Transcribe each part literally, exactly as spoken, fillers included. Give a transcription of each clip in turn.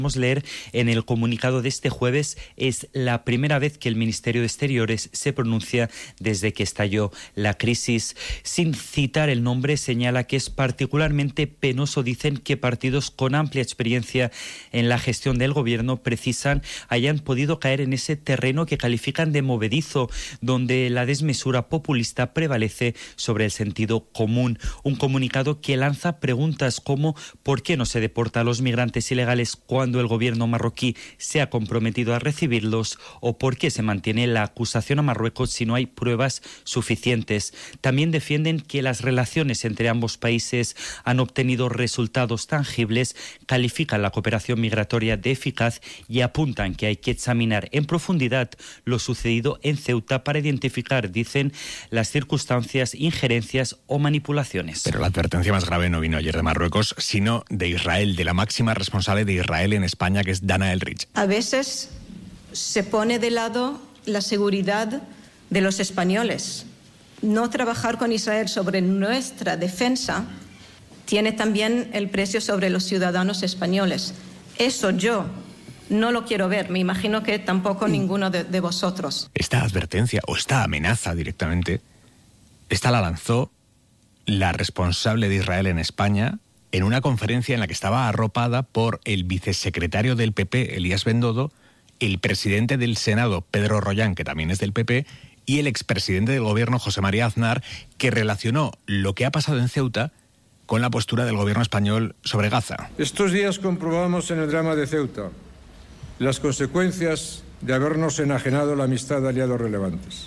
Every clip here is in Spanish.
Vamos a leer en el comunicado de este jueves, es la primera vez que el Ministerio de Exteriores se pronuncia desde que estalló la crisis. Sin citar el nombre, señala que es particularmente penoso, dicen, que partidos con amplia experiencia en la gestión del gobierno precisan hayan podido caer en ese terreno que califican de movedizo, donde la desmesura populista prevalece sobre el sentido común. Un comunicado que lanza preguntas como ¿por qué no se deporta a los migrantes ilegales cuando el gobierno marroquí se ha comprometido a recibirlos, o por qué se mantiene la acusación a Marruecos si no hay pruebas suficientes? También defienden que las relaciones entre ambos países han obtenido resultados tangibles, califican la cooperación migratoria de eficaz y apuntan que hay que examinar en profundidad lo sucedido en Ceuta para identificar, dicen, las circunstancias, injerencias o manipulaciones. Pero la advertencia más grave no vino ayer de Marruecos, sino de Israel, de la máxima responsable de Israel en España, que es Dana Elrich. A veces se pone de lado la seguridad de los españoles. No trabajar con Israel sobre nuestra defensa tiene también el precio sobre los ciudadanos españoles. Eso yo no lo quiero ver. Me imagino que tampoco ninguno de, de vosotros. Esta advertencia o esta amenaza directamente, esta la lanzó la responsable de Israel en España en una conferencia en la que estaba arropada por el vicesecretario del P P, Elías Bendodo, el presidente del Senado, Pedro Rollán, que también es del P P, y el expresidente del gobierno, José María Aznar, que relacionó lo que ha pasado en Ceuta con la postura del gobierno español sobre Gaza. Estos días comprobamos en el drama de Ceuta las consecuencias de habernos enajenado la amistad de aliados relevantes.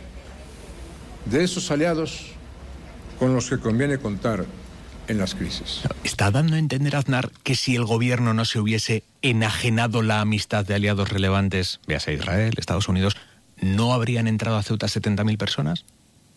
De esos aliados con los que conviene contar en las crisis. Está dando a entender Aznar que si el gobierno no se hubiese enajenado la amistad de aliados relevantes, véase Israel, Estados Unidos, ¿no habrían entrado a Ceuta setenta mil personas?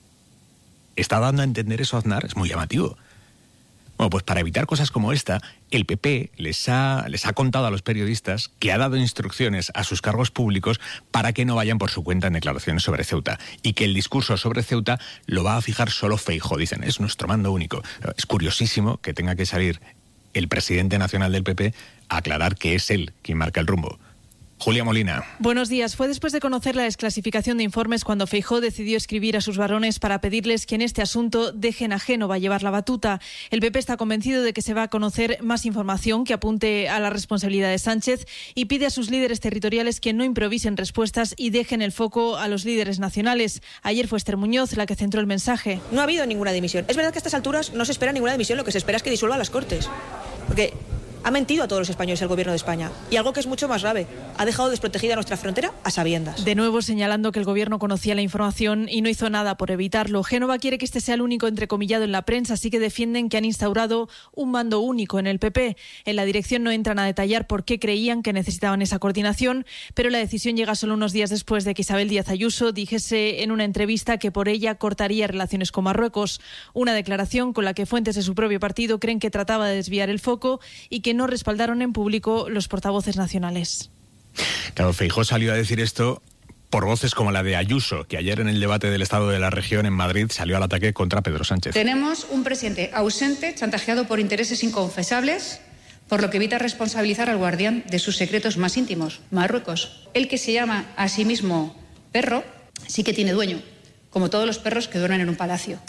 ¿Está dando a entender eso Aznar? Es muy llamativo. Bueno, pues para evitar cosas como esta, el P P les ha, les ha contado a los periodistas que ha dado instrucciones a sus cargos públicos para que no vayan por su cuenta en declaraciones sobre Ceuta, y que el discurso sobre Ceuta lo va a fijar solo Feijóo. Dicen, es nuestro mando único. Es curiosísimo que tenga que salir el presidente nacional del P P a aclarar que es él quien marca el rumbo. Julia Molina. Buenos días. Fue después de conocer la desclasificación de informes cuando Feijóo decidió escribir a sus varones para pedirles que en este asunto dejen a Génova llevar la batuta. El P P está convencido de que se va a conocer más información que apunte a la responsabilidad de Sánchez y pide a sus líderes territoriales que no improvisen respuestas y dejen el foco a los líderes nacionales. Ayer fue Esther Muñoz la que centró el mensaje. No ha habido ninguna dimisión. Es verdad que a estas alturas no se espera ninguna dimisión, lo que se espera es que disuelva las Cortes. Porque ha mentido a todos los españoles el gobierno de España. Y algo que es mucho más grave, ha dejado desprotegida nuestra frontera a sabiendas. De nuevo señalando que el gobierno conocía la información y no hizo nada por evitarlo. Génova quiere que este sea el único entrecomillado en la prensa, así que defienden que han instaurado un mando único en el P P. En la dirección no entran a detallar por qué creían que necesitaban esa coordinación, pero la decisión llega solo unos días después de que Isabel Díaz Ayuso dijese en una entrevista que por ella cortaría relaciones con Marruecos. Una declaración con la que fuentes de su propio partido creen que trataba de desviar el foco y que no respaldaron en público los portavoces nacionales. Claro, Feijóo salió a decir esto por voces como la de Ayuso, que ayer en el debate del Estado de la Región en Madrid salió al ataque contra Pedro Sánchez. Tenemos un presidente ausente, chantajeado por intereses inconfesables, por lo que evita responsabilizar al guardián de sus secretos más íntimos, Marruecos. El que se llama a sí mismo perro, sí que tiene dueño, como todos los perros que duermen en un palacio.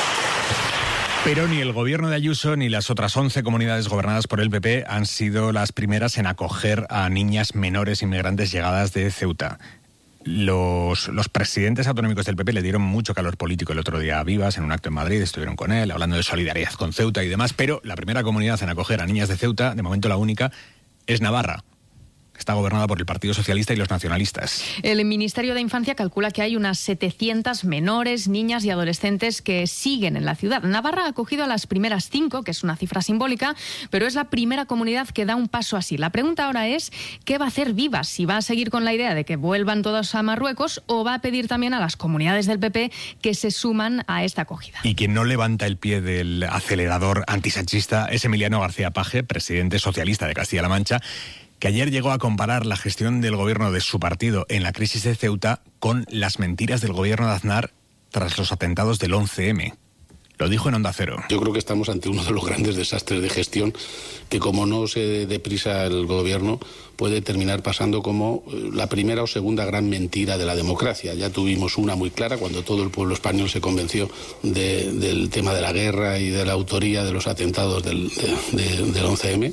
Pero ni el gobierno de Ayuso ni las otras once comunidades gobernadas por el P P han sido las primeras en acoger a niñas menores inmigrantes llegadas de Ceuta. Los, los presidentes autonómicos del P P le dieron mucho calor político el otro día a Vivas en un acto en Madrid, estuvieron con él hablando de solidaridad con Ceuta y demás, pero la primera comunidad en acoger a niñas de Ceuta, de momento la única, es Navarra. Está gobernada por el Partido Socialista y los nacionalistas. El Ministerio de Infancia calcula que hay unas setecientas menores, niñas y adolescentes que siguen en la ciudad. Navarra ha acogido a las primeras cinco, que es una cifra simbólica, pero es la primera comunidad que da un paso así. La pregunta ahora es, ¿qué va a hacer Vivas? Si va a seguir con la idea de que vuelvan todos a Marruecos o va a pedir también a las comunidades del P P que se suman a esta acogida. Y quien no levanta el pie del acelerador antisanchista es Emiliano García Paje, presidente socialista de Castilla-La Mancha, que ayer llegó a comparar la gestión del gobierno de su partido en la crisis de Ceuta con las mentiras del gobierno de Aznar tras los atentados del once eme. Lo dijo en Onda Cero. Yo creo que estamos ante uno de los grandes desastres de gestión que, como no se dé prisa el gobierno, puede terminar pasando como la primera o segunda gran mentira de la democracia. Ya tuvimos una muy clara cuando todo el pueblo español se convenció de, del tema de la guerra y de la autoría de los atentados del, de, de, del once eme.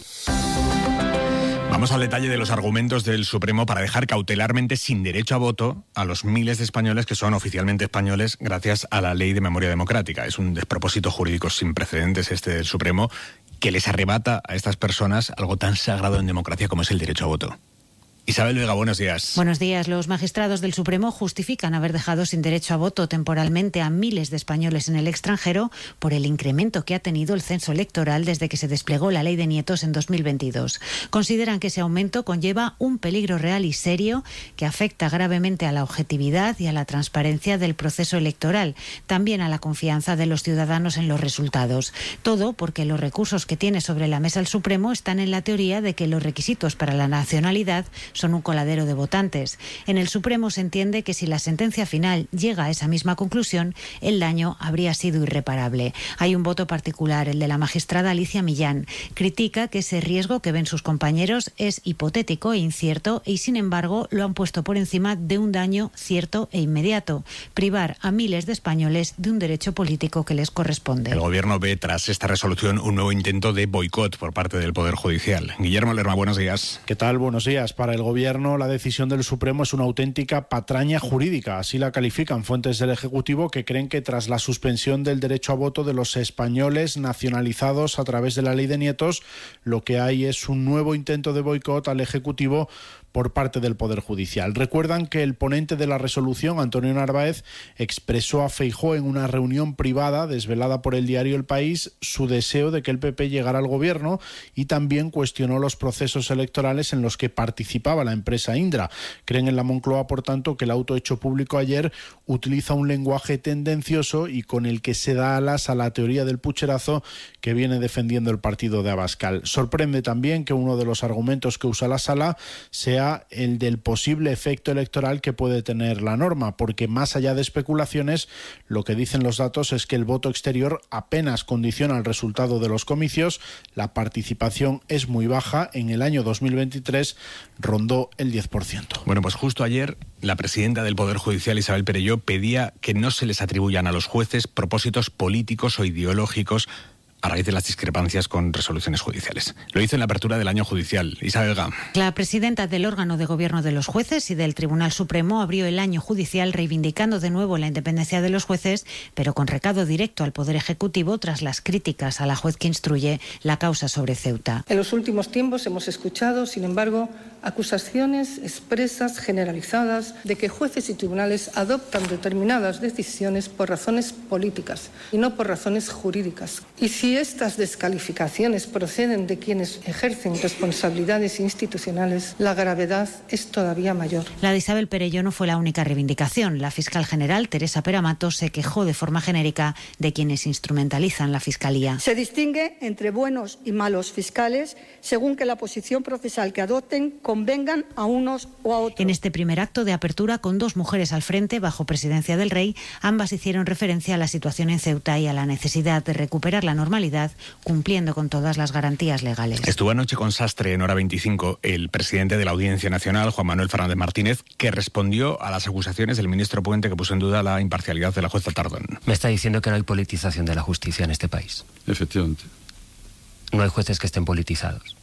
Vamos al detalle de los argumentos del Supremo para dejar cautelarmente sin derecho a voto a los miles de españoles que son oficialmente españoles gracias a la Ley de Memoria Democrática. Es un despropósito jurídico sin precedentes este del Supremo que les arrebata a estas personas algo tan sagrado en democracia como es el derecho a voto. Isabel Vega, buenos días. Buenos días. Los magistrados del Supremo justifican haber dejado sin derecho a voto temporalmente a miles de españoles en el extranjero por el incremento que ha tenido el censo electoral desde que se desplegó la Ley de Nietos en dos mil veintidós. Consideran que ese aumento conlleva un peligro real y serio que afecta gravemente a la objetividad y a la transparencia del proceso electoral, también a la confianza de los ciudadanos en los resultados. Todo porque los recursos que tiene sobre la mesa el Supremo están en la teoría de que los requisitos para la nacionalidad son un coladero de votantes. En el Supremo se entiende que si la sentencia final llega a esa misma conclusión, el daño habría sido irreparable. Hay un voto particular, el de la magistrada Alicia Millán. Critica que ese riesgo que ven sus compañeros es hipotético e incierto y, sin embargo, lo han puesto por encima de un daño cierto e inmediato: privar a miles de españoles de un derecho político que les corresponde. El Gobierno ve tras esta resolución un nuevo intento de boicot por parte del Poder Judicial. Guillermo Lerma, buenos días. ¿Qué tal? Buenos días. Para el Gobierno, la decisión del Supremo es una auténtica patraña jurídica. Así la califican fuentes del Ejecutivo, que creen que tras la suspensión del derecho a voto de los españoles nacionalizados a través de la Ley de Nietos, lo que hay es un nuevo intento de boicot al Ejecutivo por parte del Poder Judicial. Recuerdan que el ponente de la resolución, Antonio Narváez, expresó a Feijóo en una reunión privada desvelada por el diario El País su deseo de que el P P llegara al gobierno, y también cuestionó los procesos electorales en los que participaba la empresa Indra. Creen en la Moncloa, por tanto, que el auto hecho público ayer utiliza un lenguaje tendencioso y con el que se da alas a la teoría del pucherazo que viene defendiendo el partido de Abascal. Sorprende también que uno de los argumentos que usa la Sala sea el del posible efecto electoral que puede tener la norma, porque más allá de especulaciones, lo que dicen los datos es que el voto exterior apenas condiciona el resultado de los comicios. La participación es muy baja. En el año dos mil veintitrés rondó el diez por ciento. Bueno, pues justo ayer la presidenta del Poder Judicial, Isabel Perelló, pedía que no se les atribuyan a los jueces propósitos políticos o ideológicos a raíz de las discrepancias con resoluciones judiciales. Lo hizo en la apertura del año judicial. Isabel Gam. La presidenta del órgano de gobierno de los jueces y del Tribunal Supremo abrió el año judicial reivindicando de nuevo la independencia de los jueces, pero con recado directo al Poder Ejecutivo tras las críticas a la juez que instruye la causa sobre Ceuta. En los últimos tiempos hemos escuchado, sin embargo, acusaciones expresas, generalizadas, de que jueces y tribunales adoptan determinadas decisiones por razones políticas y no por razones jurídicas. Y si estas descalificaciones proceden de quienes ejercen responsabilidades institucionales, la gravedad es todavía mayor. La de Isabel Perelló no fue la única reivindicación. La fiscal general, Teresa Peramato, se quejó de forma genérica de quienes instrumentalizan la Fiscalía. Se distingue entre buenos y malos fiscales según que la posición procesal que adopten convengan a unos o a otros. En este primer acto de apertura, con dos mujeres al frente, bajo presidencia del Rey, ambas hicieron referencia a la situación en Ceuta y a la necesidad de recuperar la normalidad, cumpliendo con todas las garantías legales. Estuvo anoche con Sastre en Hora veinticinco el presidente de la Audiencia Nacional, Juan Manuel Fernández Martínez, que respondió a las acusaciones del ministro Puente, que puso en duda la imparcialidad de la jueza Tardón. Me está diciendo que no hay politización de la justicia en este país. Efectivamente. No hay jueces que estén politizados.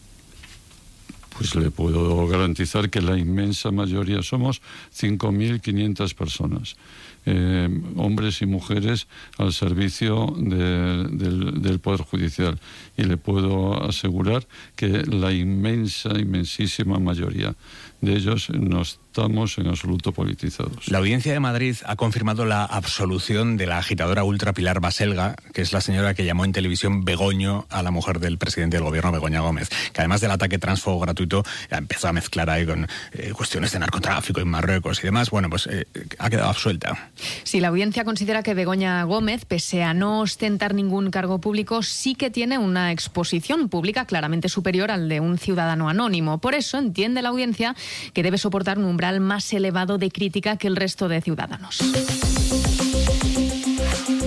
Pues le puedo garantizar que la inmensa mayoría, somos cinco mil quinientas personas, eh, hombres y mujeres al servicio de, del, del Poder Judicial. Y le puedo asegurar que la inmensa, inmensísima mayoría de ellos no estamos en absoluto politizados. La Audiencia de Madrid ha confirmado la absolución de la agitadora ultra Pilar Baselga, que es la señora que llamó en televisión Begoño a la mujer del presidente del gobierno, Begoña Gómez, que además del ataque transfogo gratuito empezó a mezclar ahí con eh, cuestiones de narcotráfico en Marruecos y demás. Bueno, pues eh, ha quedado absuelta. Sí, la audiencia considera que Begoña Gómez, pese a no ostentar ningún cargo público, sí que tiene una exposición pública claramente superior al de un ciudadano anónimo. Por eso entiende la audiencia que debe soportar un umbral más elevado de crítica que el resto de ciudadanos.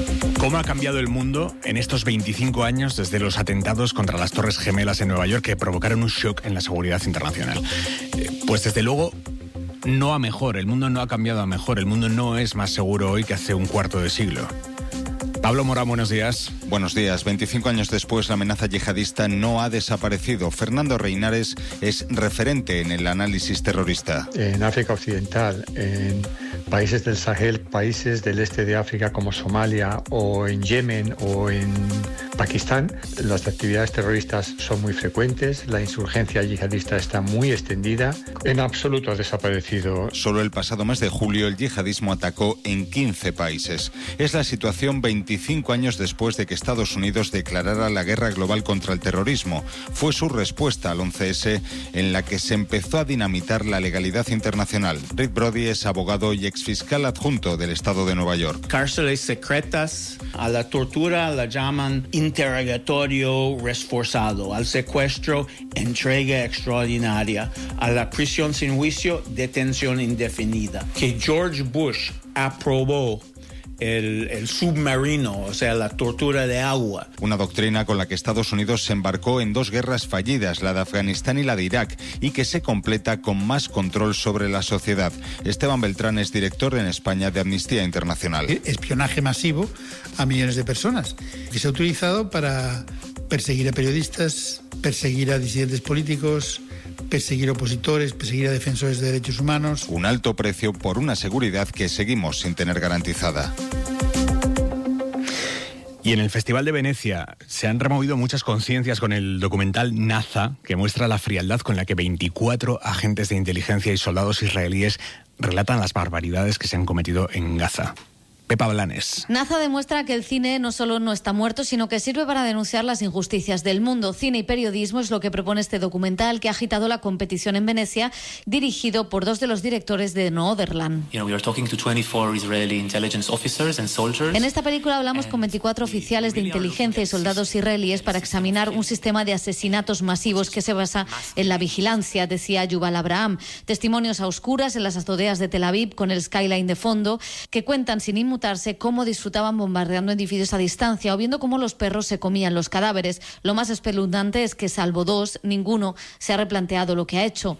¿Cómo ha cambiado el mundo en estos veinticinco años desde los atentados contra las Torres Gemelas en Nueva York que provocaron un shock en la seguridad internacional? Eh, pues desde luego no a mejor, el mundo no ha cambiado a mejor, el mundo no es más seguro hoy que hace un cuarto de siglo. Pablo Morán, buenos días. Buenos días. veinticinco años después, la amenaza yihadista no ha desaparecido. Fernando Reinares es referente en el análisis terrorista. En África Occidental, en países del Sahel, países del este de África como Somalia o en Yemen o en Pakistán, las actividades terroristas son muy frecuentes, la insurgencia yihadista está muy extendida. En absoluto ha desaparecido. Solo el pasado mes de julio el yihadismo atacó en quince países. Es la situación veinticinco años después de que Estados Unidos declarara la guerra global contra el terrorismo. Fue su respuesta al once ese en la que se empezó a dinamitar la legalidad internacional. Rick Brody es abogado y exfiscal adjunto del estado de Nueva York. Cárceles secretas, a la tortura la llaman interrogatorio reforzado, al secuestro entrega extraordinaria, a la prisión sin juicio detención indefinida. Que George Bush aprobó El, el submarino, o sea, la tortura de agua. Una doctrina con la que Estados Unidos se embarcó en dos guerras fallidas, la de Afganistán y la de Irak, y que se completa con más control sobre la sociedad. Esteban Beltrán es director en España de Amnistía Internacional. Espionaje masivo a millones de personas, que se ha utilizado para perseguir a periodistas, perseguir a disidentes políticos, perseguir opositores, perseguir a defensores de derechos humanos. Un alto precio por una seguridad que seguimos sin tener garantizada. Y en el Festival de Venecia se han removido muchas conciencias con el documental Naza, que muestra la frialdad con la que veinticuatro agentes de inteligencia y soldados israelíes relatan las barbaridades que se han cometido en Gaza. Pepa Blanes. Naza demuestra que el cine no solo no está muerto, sino que sirve para denunciar las injusticias del mundo. Cine y periodismo es lo que propone este documental que ha agitado la competición en Venecia, dirigido por dos de los directores de Noorderland. You know, we are talking to twenty-four Israeli intelligence officers and soldiers. En esta película hablamos con veinticuatro oficiales de inteligencia y soldados israelíes para examinar un sistema de asesinatos masivos que se basa en la vigilancia, decía Yuval Abraham. Testimonios a oscuras en las azoteas de Tel Aviv con el skyline de fondo que cuentan sin inmutarse cómo disfrutaban bombardeando edificios a distancia o viendo cómo los perros se comían los cadáveres. Lo más espeluznante es que, salvo dos, ninguno se ha replanteado lo que ha hecho.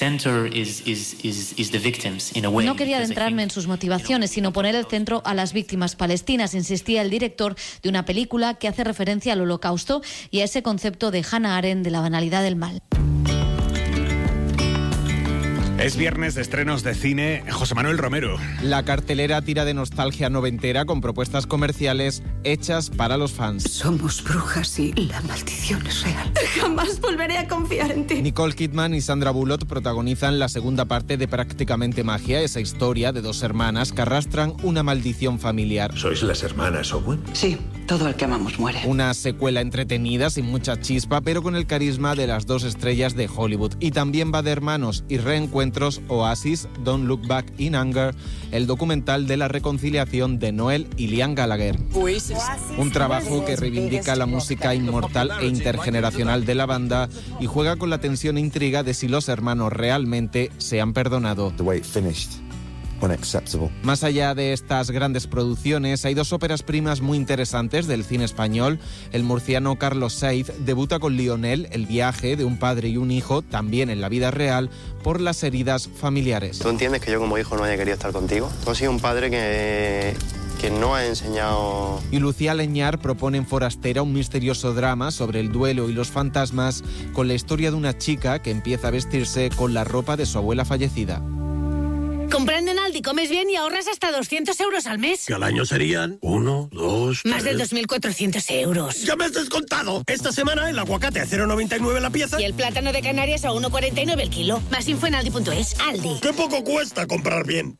No quería adentrarme en sus motivaciones, sino poner el centro a las víctimas palestinas, insistía el director de una película que hace referencia al Holocausto y a ese concepto de Hannah Arendt de la banalidad del mal. Es viernes de estrenos de cine. José Manuel Romero. La cartelera tira de nostalgia noventera con propuestas comerciales hechas para los fans. Somos brujas y la maldición es real. Jamás volveré a confiar en ti. Nicole Kidman y Sandra Bullock protagonizan la segunda parte de Prácticamente Magia, esa historia de dos hermanas que arrastran una maldición familiar. ¿Sois las hermanas Owen? Sí, todo el que amamos muere. Una secuela entretenida, sin mucha chispa, pero con el carisma de las dos estrellas de Hollywood. Y también va de hermanos y reencuentros. Oasis, Don't Look Back in Anger, el documental de la reconciliación de Noel y Liam Gallagher. Un trabajo que reivindica la música inmortal e intergeneracional de la banda y juega con la tensión e intriga de si los hermanos realmente se han perdonado. Más allá de estas grandes producciones, hay dos óperas primas muy interesantes del cine español. El murciano Carlos Saiz debuta con Lionel, el viaje de un padre y un hijo, también en la vida real, por las heridas familiares. ¿Tú entiendes que yo como hijo no haya querido estar contigo? Tú has sido un padre que... que no ha enseñado... Y Lucía Leñar propone en Forastera un misterioso drama sobre el duelo y los fantasmas, con la historia de una chica que empieza a vestirse con la ropa de su abuela fallecida. Comprando en Aldi comes bien y ahorras hasta doscientos euros al mes. Que al año serían uno, dos, Más tres... de dos mil cuatrocientos euros. ¡Ya me has descontado! Esta semana el aguacate a cero coma noventa y nueve la pieza. Y el plátano de Canarias a uno coma cuarenta y nueve el kilo. Más info en aldi punto es. Aldi. ¡Qué poco cuesta comprar bien!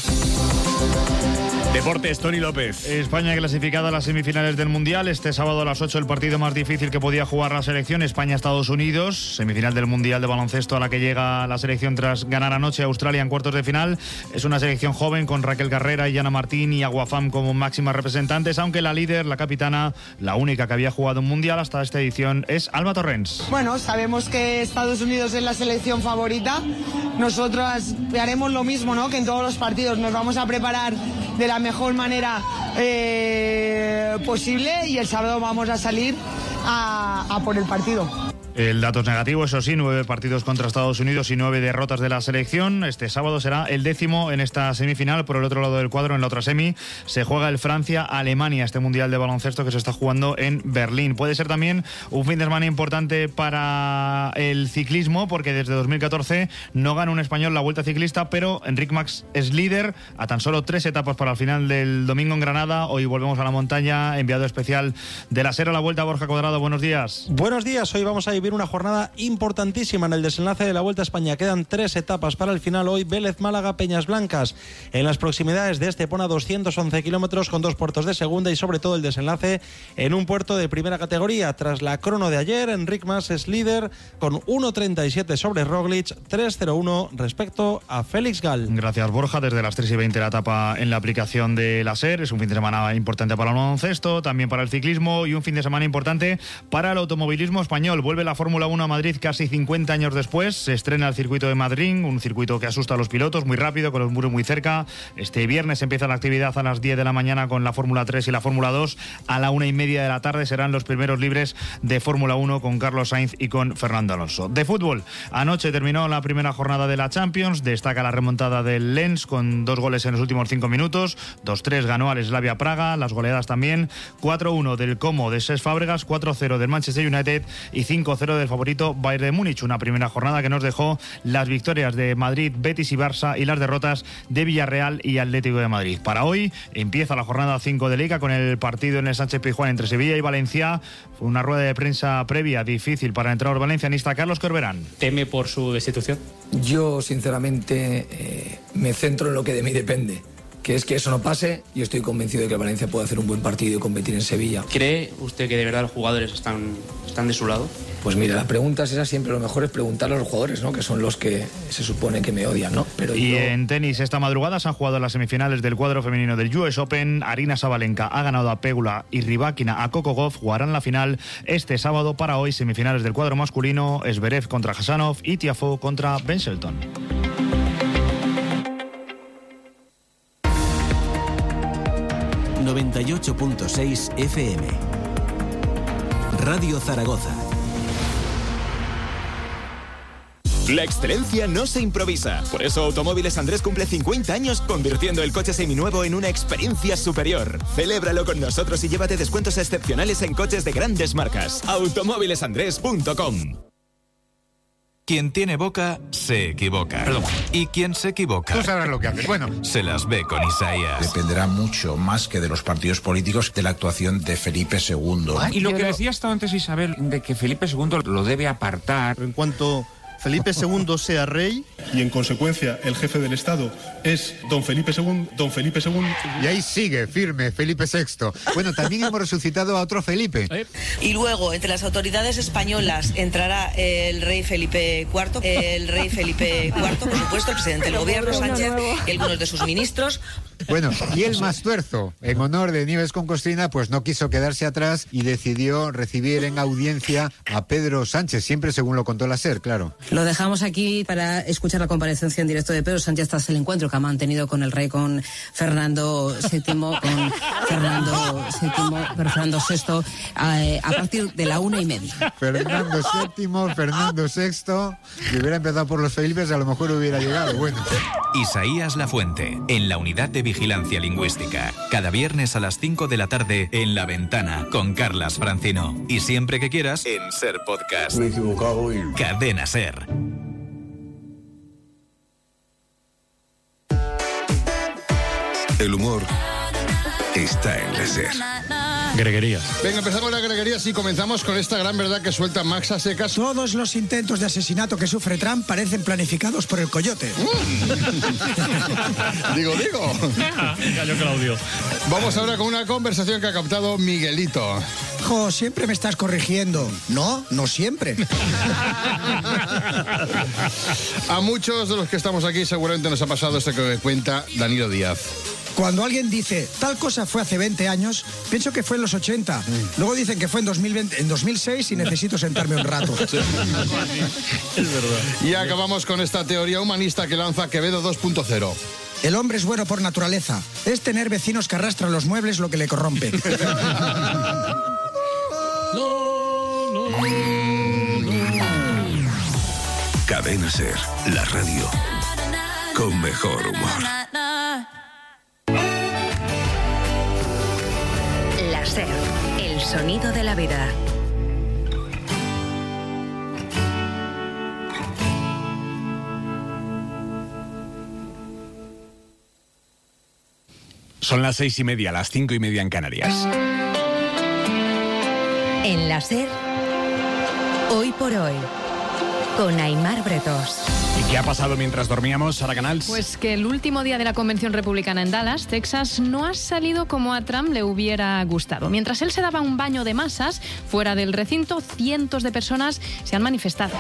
Deportes, Tony López. España clasificada a las semifinales del Mundial. Este sábado a las ocho el partido más difícil que podía jugar la selección. España-Estados Unidos. Semifinal del Mundial de baloncesto a la que llega la selección tras ganar anoche a Australia en cuartos de final. Es una selección joven con Raquel Carrera, Yana Martín y Aguafam como máximas representantes, aunque la líder, la capitana, la única que había jugado un Mundial hasta esta edición es Alba Torrens. Bueno, sabemos que Estados Unidos es la selección favorita. Nosotras haremos lo mismo, ¿no?, que en todos los partidos. Nos vamos a preparar de la mejor manera eh, posible y el sábado vamos a salir a, a por el partido. El dato es negativo, eso sí, nueve partidos contra Estados Unidos y nueve derrotas de la selección. Este sábado será el décimo en esta semifinal. Por el otro lado del cuadro, en la otra semi, se juega el Francia-Alemania, este Mundial de Baloncesto que se está jugando en Berlín. Puede ser también un fin de semana importante para el ciclismo, porque desde dos mil catorce no gana un español la Vuelta Ciclista, pero Enric Mas es líder a tan solo tres etapas para el final del domingo en Granada. Hoy volvemos a la montaña, enviado especial de la SER a la Vuelta, Borja Cuadrado, buenos días. Buenos días, hoy vamos a vivir una jornada importantísima en el desenlace de la Vuelta a España. Quedan tres etapas para el final hoy. Vélez, Málaga, Peñas Blancas. En las proximidades de Estepona, doscientos once kilómetros con dos puertos de segunda y sobre todo el desenlace en un puerto de primera categoría. Tras la crono de ayer, Enric Mas es líder con uno treinta y siete sobre Roglic, tres cero uno respecto a Félix Gal. Gracias, Borja. Desde las tres y veinte la etapa en la aplicación de la SER. Es un fin de semana importante para el baloncesto, también para el ciclismo y un fin de semana importante para el automovilismo español. Vuelve la Fórmula uno a Madrid casi cincuenta años después. Se estrena el circuito de Madrid, un circuito que asusta a los pilotos, muy rápido, con los muros muy cerca. Este viernes empieza la actividad a las diez de la mañana con la Fórmula tres y la Fórmula dos. A la una y media de la tarde serán los primeros libres de Fórmula uno con Carlos Sainz y con Fernando Alonso. De fútbol, anoche terminó la primera jornada de la Champions. Destaca la remontada del Lens con dos goles en los últimos cinco minutos. dos tres ganó al Slavia Praga, las goleadas también. cuatro uno del Como de Cesc Fábregas, cuatro cero del Manchester United y cinco cero del favorito Bayern de Múnich. Una primera jornada que nos dejó las victorias de Madrid, Betis y Barça y las derrotas de Villarreal y Atlético de Madrid. Para hoy empieza la jornada cinco de Liga con el partido en el Sánchez-Pizjuán entre Sevilla y Valencia. Fue una rueda de prensa previa difícil para el entrenador valencianista Carlos Corberán. ¿Teme por su destitución? Yo, sinceramente, eh, me centro en lo que de mí depende, que es que eso no pase, y estoy convencido de que Valencia puede hacer un buen partido y competir en Sevilla. ¿Cree usted que de verdad los jugadores están, están de su lado? Pues mira, la pregunta es esa, siempre lo mejor es preguntarle a los jugadores, ¿no? Que son los que se supone que me odian, ¿no? Pero y yo... en tenis esta madrugada se han jugado las semifinales del cuadro femenino del U S Open. Aryna Sabalenka ha ganado a Pegula y Rybakina a Coco Gauff. Jugarán la final este sábado. Para hoy, semifinales del cuadro masculino, Zverev contra Hasanov y Tiafoe contra Ben Shelton. noventa y ocho punto seis F M. Radio Zaragoza. La excelencia no se improvisa. Por eso Automóviles Andrés cumple cincuenta años convirtiendo el coche seminuevo en una experiencia superior. Celébralo con nosotros y llévate descuentos excepcionales en coches de grandes marcas. automóviles andrés punto com. Quien tiene boca, se equivoca. Perdón. Y quien se equivoca... Tú sabrás lo que haces. Bueno. Se las ve con Isaías. Dependerá mucho, más que de los partidos políticos, de la actuación de Felipe segundo. Y lo que decía hasta antes Isabel, de que Felipe segundo lo debe apartar. En cuanto Felipe segundo sea rey... Y en consecuencia el jefe del Estado es don Felipe segundo, don Felipe segundo... Y ahí sigue, firme, Felipe sexto. Bueno, también hemos resucitado a otro Felipe. Y luego, entre las autoridades españolas, entrará el rey Felipe cuarto, el rey Felipe cuarto, por supuesto, el presidente del gobierno, Sánchez, y algunos de sus ministros. Bueno, y el más tuerzo, en honor de Nieves con Costrina, pues no quiso quedarse atrás y decidió recibir en audiencia a Pedro Sánchez, siempre según lo contó la SER, claro. Lo dejamos aquí para escuchar la comparecencia en directo de Pedro Sánchez tras el encuentro que ha mantenido con el rey, con Fernando séptimo, con Fernando séptimo, Fernando sexto, a, a partir de la una y media. Fernando séptimo, Fernando sexto, si hubiera empezado por los Felipes a lo mejor hubiera llegado, bueno. Isaías Lafuente, en la unidad de Vigilancia Lingüística. Cada viernes a las cinco de la tarde en La Ventana con Carlas Francino. Y siempre que quieras en SER Podcast. Me he equivocado y... Cadena SER. El humor está en la SER. Greguerías. Venga, empezamos las greguerías y comenzamos con esta gran verdad que suelta Max a secas. Todos los intentos de asesinato que sufre Trump parecen planificados por el coyote. Mm. digo, digo. Cayó Claudio. Vamos ahora con una conversación que ha captado Miguelito. Jo, siempre me estás corrigiendo. No, no siempre. A muchos de los que estamos aquí seguramente nos ha pasado esto que cuenta Danilo Díaz. Cuando alguien dice, tal cosa fue hace veinte años, pienso que fue en los ochenta. Mm. Luego dicen que fue en dos mil veinte, en dos mil seis y necesito sentarme un rato. Sí. Es verdad. Y acabamos con esta teoría humanista que lanza Quevedo dos punto cero. El hombre es bueno por naturaleza. Es tener vecinos que arrastran los muebles lo que le corrompe. Cadena Ser, la radio con mejor humor. La Ser, el sonido de la vida. Son las seis y media, las cinco y media en Canarias. En la Ser, hoy por hoy, con Aimar Bretos. ¿Y qué ha pasado mientras dormíamos, Sara Canals? Pues que el último día de la convención republicana en Dallas, Texas, no ha salido como a Trump le hubiera gustado. Mientras él se daba un baño de masas, fuera del recinto, cientos de personas se han manifestado.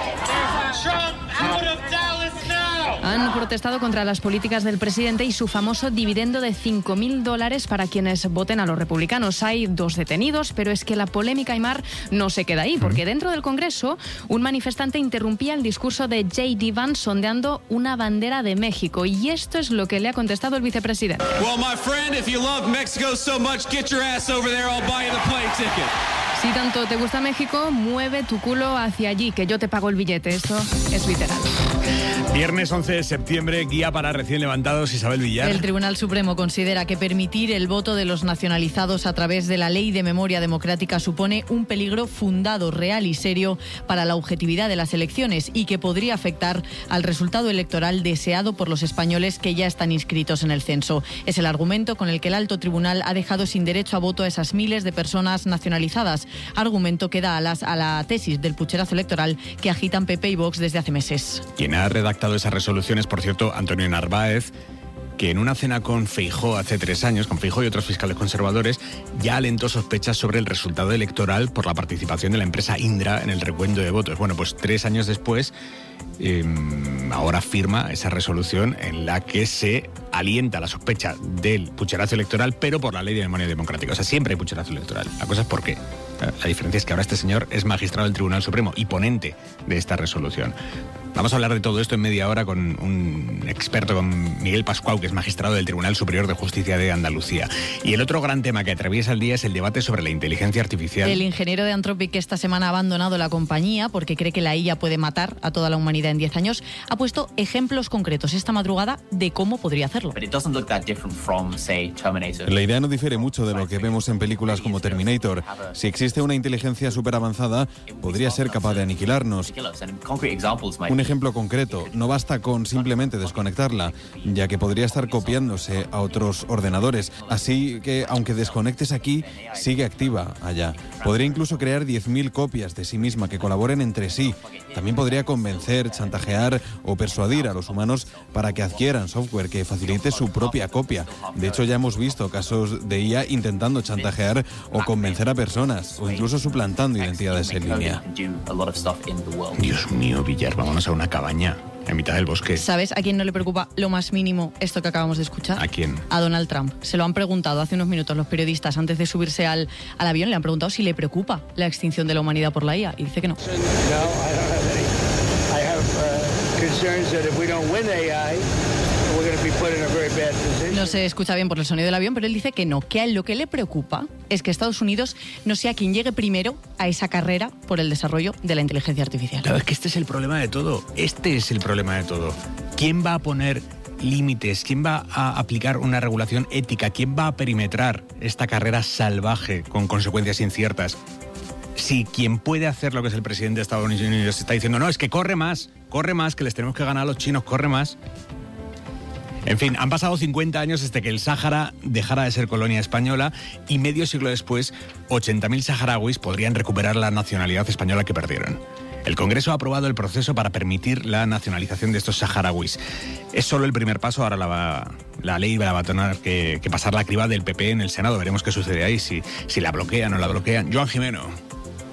Han protestado contra las políticas del presidente y su famoso dividendo de cinco mil dólares para quienes voten a los republicanos. Hay dos detenidos, pero es que la polémica, Aimar, no se queda ahí, porque dentro del Congreso un manifestante interrumpía el discurso de J D Vance sondeando una bandera de México. Y esto es lo que le ha contestado el vicepresidente. Well, my friend, if you love Mexico so much, get your ass over there, I'll buy you the plane ticket. Si tanto te gusta México, mueve tu culo hacia allí, que yo te pago el billete. Esto es literal. Viernes once de septiembre, guía para recién levantados, Isabel Villar. El Tribunal Supremo considera que permitir el voto de los nacionalizados a través de la Ley de Memoria Democrática supone un peligro fundado, real y serio para la objetividad de las elecciones y que podría afectar al resultado electoral deseado por los españoles que ya están inscritos en el censo. Es el argumento con el que el alto tribunal ha dejado sin derecho a voto a esas miles de personas nacionalizadas, argumento que da alas a la tesis del pucherazo electoral que agitan P P y Vox desde hace meses. Quien ha redactado esas resoluciones, por cierto, Antonio Narváez, que en una cena con Feijóo hace tres años, con Feijóo y otros fiscales conservadores, ya alentó sospechas sobre el resultado electoral por la participación de la empresa Indra en el recuento de votos. Bueno, pues tres años después, eh, ahora firma esa resolución en la que se alienta la sospecha del pucherazo electoral, pero por la Ley de Memoria Democrática. O sea, siempre hay pucherazo electoral. La cosa es por qué. La diferencia es que ahora este señor es magistrado del Tribunal Supremo y ponente de esta resolución. Vamos a hablar de todo esto en media hora con un experto, con Miguel Pascual, que es magistrado del Tribunal Superior de Justicia de Andalucía. Y el otro gran tema que atraviesa el día es el debate sobre la inteligencia artificial. El ingeniero de Anthropic, que esta semana ha abandonado la compañía porque cree que la I A puede matar a toda la humanidad en diez años, ha puesto ejemplos concretos esta madrugada de cómo podría hacerlo. La idea no difiere mucho de lo que vemos en películas como Terminator. Si existe una inteligencia súper avanzada, podría ser capaz de aniquilarnos. Un ejemplo concreto, no basta con simplemente desconectarla, ya que podría estar copiándose a otros ordenadores. Así que, aunque desconectes aquí, sigue activa allá. Podría incluso crear diez mil copias de sí misma que colaboren entre sí. También podría convencer, chantajear o persuadir a los humanos para que adquieran software que facilite su propia copia. De hecho, ya hemos visto casos de I A intentando chantajear o convencer a personas, o incluso suplantando identidades en línea. Dios mío, Villar, vámonos a una cabaña en mitad del bosque. ¿Sabes a quién no le preocupa lo más mínimo esto que acabamos de escuchar? ¿A quién? A Donald Trump. Se lo han preguntado hace unos minutos los periodistas antes de subirse al, al avión. Le han preguntado si le preocupa la extinción de la humanidad por la I A y dice que no. No se escucha bien por el sonido del avión, pero él dice que no, que a él lo que le preocupa es que Estados Unidos no sea quien llegue primero a esa carrera por el desarrollo de la inteligencia artificial. Claro, es que este es el problema de todo. Este es el problema de todo. ¿Quién va a poner límites? ¿Quién va a aplicar una regulación ética? ¿Quién va a perimetrar esta carrera salvaje con consecuencias inciertas? Si quien puede hacer lo que es el presidente de Estados Unidos está diciendo, no, es que corre más, corre más, que les tenemos que ganar a los chinos, corre más. En fin, han pasado cincuenta años desde que el Sáhara dejara de ser colonia española y medio siglo después, ochenta mil saharauis podrían recuperar la nacionalidad española que perdieron. El Congreso ha aprobado el proceso para permitir la nacionalización de estos saharauis. Es solo el primer paso, ahora la, va, la ley va a tener que, que pasar la criba del P P en el Senado. Veremos qué sucede ahí, si, si la bloquean o la bloquean. Joan Jimeno.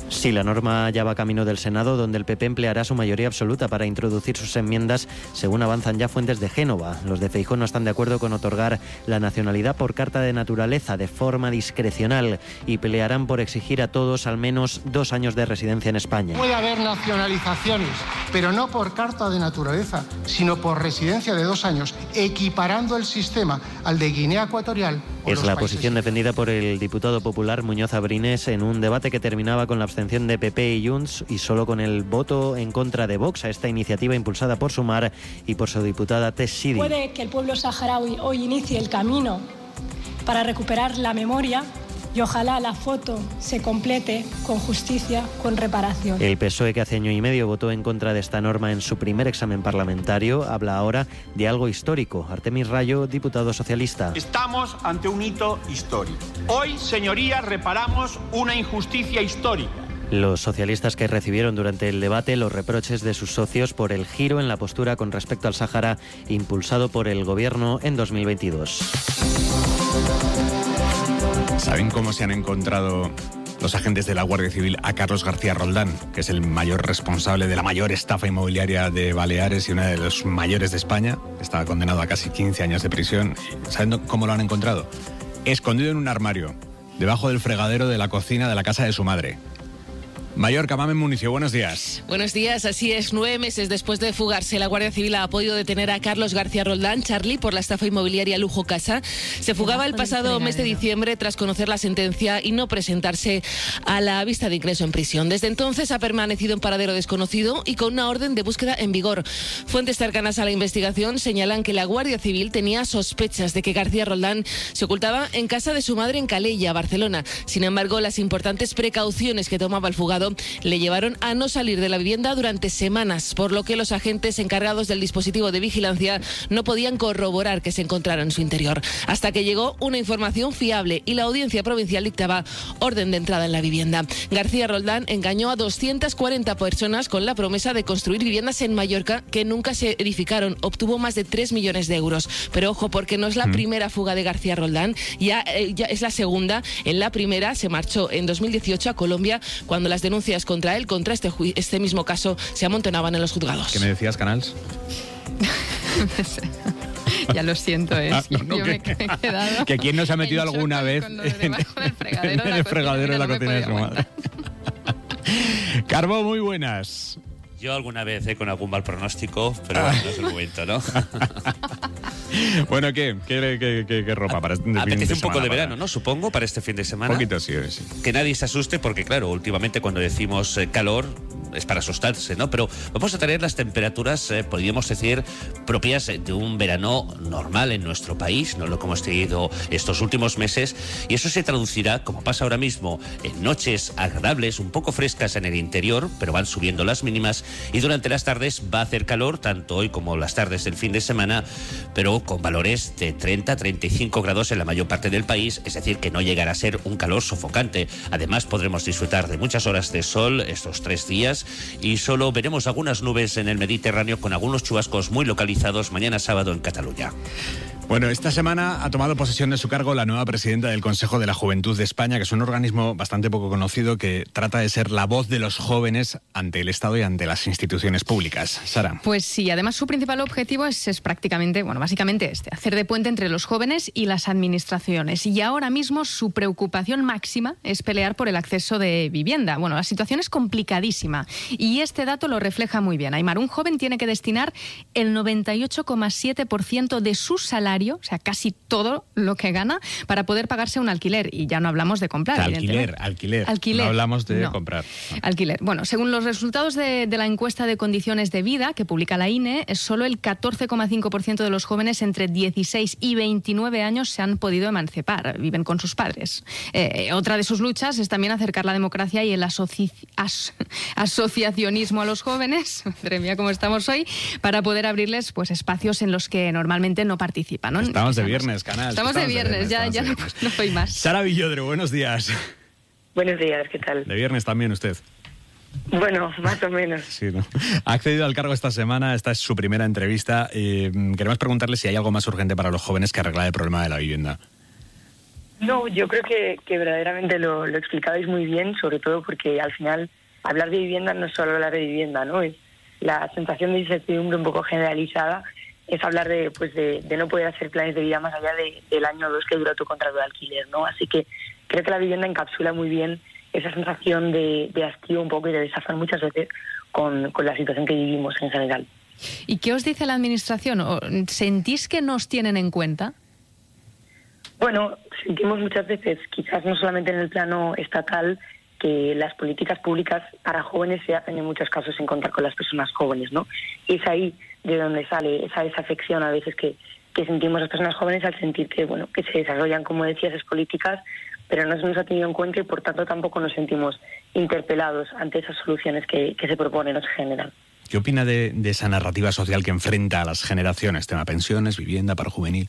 Sí, la norma ya va camino del Senado, donde el P P empleará su mayoría absoluta para introducir sus enmiendas, según avanzan ya fuentes de Génova. Los de Feijóo no están de acuerdo con otorgar la nacionalidad por carta de naturaleza de forma discrecional y pelearán por exigir a todos al menos dos años de residencia en España. Puede haber nacionalizaciones, pero no por carta de naturaleza, sino por residencia de dos años, equiparando el sistema al de Guinea Ecuatorial. Es la posición defendida por el diputado popular Muñoz Abrines en un debate que terminaba con la abstención de P P y Junts y solo con el voto en contra de Vox a esta iniciativa impulsada por Sumar y por su diputada Tess Sidi. Puede que el pueblo saharaui hoy inicie el camino para recuperar la memoria y ojalá la foto se complete con justicia, con reparación. El P S O E, que hace año y medio votó en contra de esta norma en su primer examen parlamentario, habla ahora de algo histórico. Artemis Rayo, diputado socialista. Estamos ante un hito histórico. Hoy, señorías, reparamos una injusticia histórica. Los socialistas que recibieron durante el debate los reproches de sus socios por el giro en la postura con respecto al Sáhara impulsado por el gobierno en dos mil veintidós. ¿Saben cómo se han encontrado los agentes de la Guardia Civil a Carlos García Roldán, que es el mayor responsable de la mayor estafa inmobiliaria de Baleares y uno de los mayores de España? Estaba condenado a casi quince años de prisión. ¿Saben cómo lo han encontrado? Escondido en un armario, debajo del fregadero de la cocina de la casa de su madre. Mayor Camame Municio, buenos días. Buenos días, así es. Nueve meses después de fugarse, la Guardia Civil ha podido detener a Carlos García Roldán, Charlie, por la estafa inmobiliaria Lujo Casa. Se fugaba el pasado mes de diciembre tras conocer la sentencia y no presentarse a la vista de ingreso en prisión. Desde entonces ha permanecido en paradero desconocido y con una orden de búsqueda en vigor. Fuentes cercanas a la investigación señalan que la Guardia Civil tenía sospechas de que García Roldán se ocultaba en casa de su madre en Calella, Barcelona. Sin embargo, las importantes precauciones que tomaba el fugado le llevaron a no salir de la vivienda durante semanas, por lo que los agentes encargados del dispositivo de vigilancia no podían corroborar que se encontrara en su interior, hasta que llegó una información fiable y la Audiencia Provincial dictaba orden de entrada en la vivienda. García Roldán engañó a doscientas cuarenta personas con la promesa de construir viviendas en Mallorca que nunca se edificaron. Obtuvo más de tres millones de euros. Pero ojo, porque no es la mm. primera fuga de García Roldán, ya, eh, ya es la segunda. En la primera se marchó en dos mil dieciocho a Colombia, cuando las denuncias contra él, contra este, este mismo caso, se amontonaban en los juzgados. ¿Qué me decías, Canals? Ya lo siento, es ah, no, no, yo que, me he quedado. Que quién no se ha metido alguna vez en, en el fregadero de la cocina de su madre. Carbo, muy buenas. Yo alguna vez eh, con algún mal pronóstico, pero ah. no es el momento, ¿no? Bueno, ¿qué? ¿Qué, qué, qué, qué ropa para este fin de semana? Apetece un poco de verano, ¿no? Supongo, para este fin de semana. Un poquito, sí, sí. Que nadie se asuste porque, claro, últimamente cuando decimos eh, calor es para asustarse, ¿no? Pero vamos a tener las temperaturas, eh, podríamos decir, propias de un verano normal en nuestro país, no lo que hemos tenido estos últimos meses, y eso se traducirá, como pasa ahora mismo, en noches agradables, un poco frescas en el interior, pero van subiendo las mínimas, y durante las tardes va a hacer calor, tanto hoy como las tardes del fin de semana, pero con valores de treinta a treinta y cinco grados en la mayor parte del país, es decir, que no llegará a ser un calor sofocante. Además, podremos disfrutar de muchas horas de sol estos tres días y solo veremos algunas nubes en el Mediterráneo con algunos chubascos muy localizados mañana sábado en Cataluña. Bueno, esta semana ha tomado posesión de su cargo la nueva presidenta del Consejo de la Juventud de España, que es un organismo bastante poco conocido que trata de ser la voz de los jóvenes ante el Estado y ante las instituciones públicas. Sara. Pues sí, además su principal objetivo es, es prácticamente, bueno, básicamente este, hacer de puente entre los jóvenes y las administraciones. Y ahora mismo su preocupación máxima es pelear por el acceso de vivienda. Bueno, la situación es complicadísima y este dato lo refleja muy bien. Aymar, un joven tiene que destinar el noventa y ocho coma siete por ciento de su salario, o sea, casi todo lo que gana, para poder pagarse un alquiler. Y ya no hablamos de comprar. Alquiler, alquiler. Alquiler. No hablamos de no. comprar. No. Alquiler. Bueno, según los resultados de, de la encuesta de condiciones de vida que publica la I N E, solo el catorce coma cinco por ciento de los jóvenes entre dieciséis y veintinueve años se han podido emancipar, viven con sus padres. Eh, otra de sus luchas es también acercar la democracia y el asoci as asociacionismo a los jóvenes, madre mía, cómo estamos hoy, para poder abrirles pues espacios en los que normalmente no participan, ¿no? Estamos de viernes, Canal. Estamos, estamos de viernes, ya, ya no, no soy más. Sara Villodre, buenos días. Buenos días, ¿qué tal? De viernes también usted. Bueno, más o menos. Sí, ¿no? Ha accedido al cargo esta semana, esta es su primera entrevista. Eh, queremos preguntarle si hay algo más urgente para los jóvenes que arreglar el problema de la vivienda. No, yo creo que, que verdaderamente lo, lo explicabais muy bien, sobre todo porque al final hablar de vivienda no es solo hablar de vivienda, ¿no? Es la sensación de incertidumbre un poco generalizada, es hablar de pues de, de no poder hacer planes de vida más allá de, del año o dos que dura tu contrato de alquiler, ¿no? Así que creo que la vivienda encapsula muy bien esa sensación de, de hastío un poco y de desazón muchas veces con, con la situación que vivimos en general. ¿Y qué os dice la Administración? ¿Sentís que nos tienen en cuenta? Bueno, sentimos muchas veces, quizás no solamente en el plano estatal, que las políticas públicas para jóvenes se hacen en muchos casos en contar con las personas jóvenes, ¿no? Y es ahí de donde sale esa desafección a veces que, que sentimos las personas jóvenes al sentir que, bueno, que se desarrollan, como decías, esas políticas, pero no se nos ha tenido en cuenta y por tanto tampoco nos sentimos interpelados ante esas soluciones que, que se proponen o se generan. ¿Qué opina de, de esa narrativa social que enfrenta a las generaciones? Tema pensiones, vivienda, paro juvenil.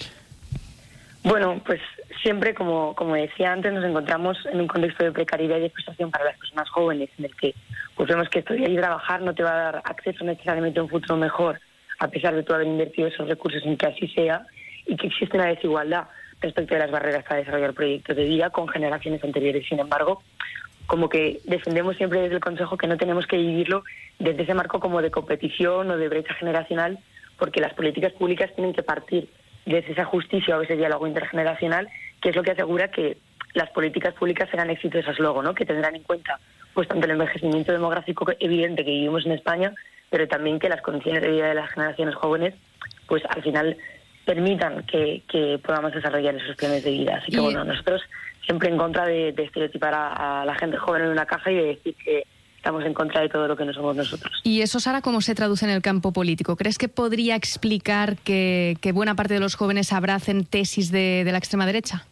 Bueno, pues siempre, como, como decía antes, nos encontramos en un contexto de precariedad y de frustración para las personas jóvenes, en el que pues vemos que estudiar y trabajar no te va a dar acceso necesariamente a un futuro mejor, a pesar de tú haber invertido esos recursos en que así sea, y que existe una desigualdad respecto de las barreras para desarrollar proyectos de vida con generaciones anteriores. Sin embargo, como que defendemos siempre desde el Consejo que no tenemos que vivirlo desde ese marco como de competición o de brecha generacional, porque las políticas públicas tienen que partir desde esa justicia o ese diálogo intergeneracional, que es lo que asegura que las políticas públicas serán exitosas luego, ¿no? Que tendrán en cuenta pues tanto el envejecimiento demográfico evidente que vivimos en España, pero también que las condiciones de vida de las generaciones jóvenes pues al final permitan que, que podamos desarrollar esos planes de vida. Así que y... bueno, nosotros siempre en contra de, de estereotipar a, a la gente joven en una caja y de decir que estamos en contra de todo lo que no somos nosotros. ¿Y eso, Sara, cómo se traduce en el campo político? ¿Crees que podría explicar que, que buena parte de los jóvenes abracen tesis de, de la extrema derecha?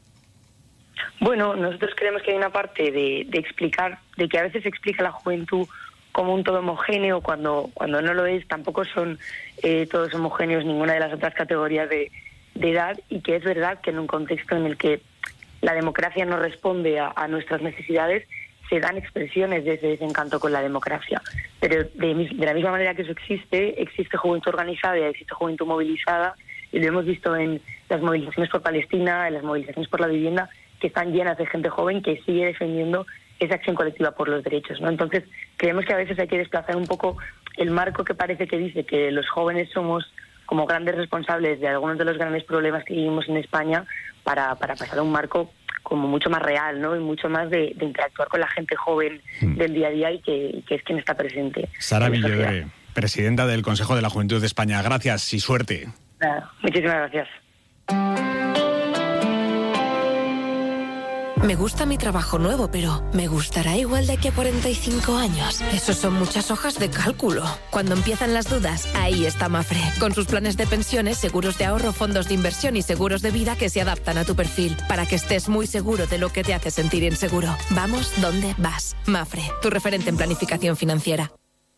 Bueno, nosotros creemos que hay una parte de, de explicar, de que a veces se explica la juventud como un todo homogéneo, cuando, cuando no lo es. Tampoco son eh, todos homogéneos ninguna de las otras categorías de, de edad, y que es verdad que en un contexto en el que la democracia no responde a, a nuestras necesidades, se dan expresiones de ese desencanto con la democracia. Pero de, de la misma manera que eso existe, existe juventud organizada y existe juventud movilizada, y lo hemos visto en las movilizaciones por Palestina, en las movilizaciones por la vivienda, que están llenas de gente joven que sigue defendiendo esa acción colectiva por los derechos, ¿no? Entonces, creemos que a veces hay que desplazar un poco el marco que parece que dice que los jóvenes somos como grandes responsables de algunos de los grandes problemas que vivimos en España, para, para pasar a un marco como mucho más real, ¿no? Y mucho más de, de interactuar con la gente joven mm. del día a día y que, y que es quien está presente. Sara Villodre, presidenta del Consejo de la Juventud de España. Gracias y suerte. Nada, muchísimas gracias. Me gusta mi trabajo nuevo, pero ¿me gustará igual de aquí a cuarenta y cinco años? Eso son muchas hojas de cálculo. Cuando empiezan las dudas, ahí está Mafre. Con sus planes de pensiones, seguros de ahorro, fondos de inversión y seguros de vida que se adaptan a tu perfil, para que estés muy seguro de lo que te hace sentir inseguro. Vamos donde vas. Mafre, tu referente en planificación financiera.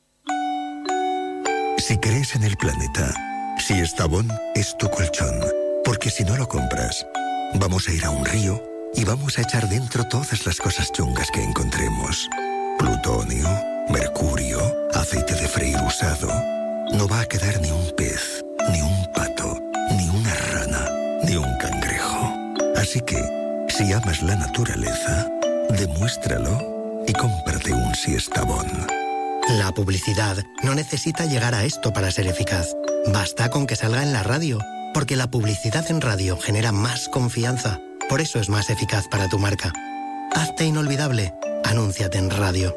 Si crees en el planeta, Siestabón es tu colchón. Porque si no lo compras, vamos a ir a un río y vamos a echar dentro todas las cosas chungas que encontremos. Plutonio, mercurio, aceite de freír usado. No va a quedar ni un pez, ni un pato, ni una rana, ni un cangrejo. Así que, si amas la naturaleza, demuéstralo y cómprate un Siestabón. La publicidad no necesita llegar a esto para ser eficaz. Basta con que salga en la radio, porque la publicidad en radio genera más confianza. Por eso es más eficaz para tu marca. Hazte inolvidable. Anúnciate en radio.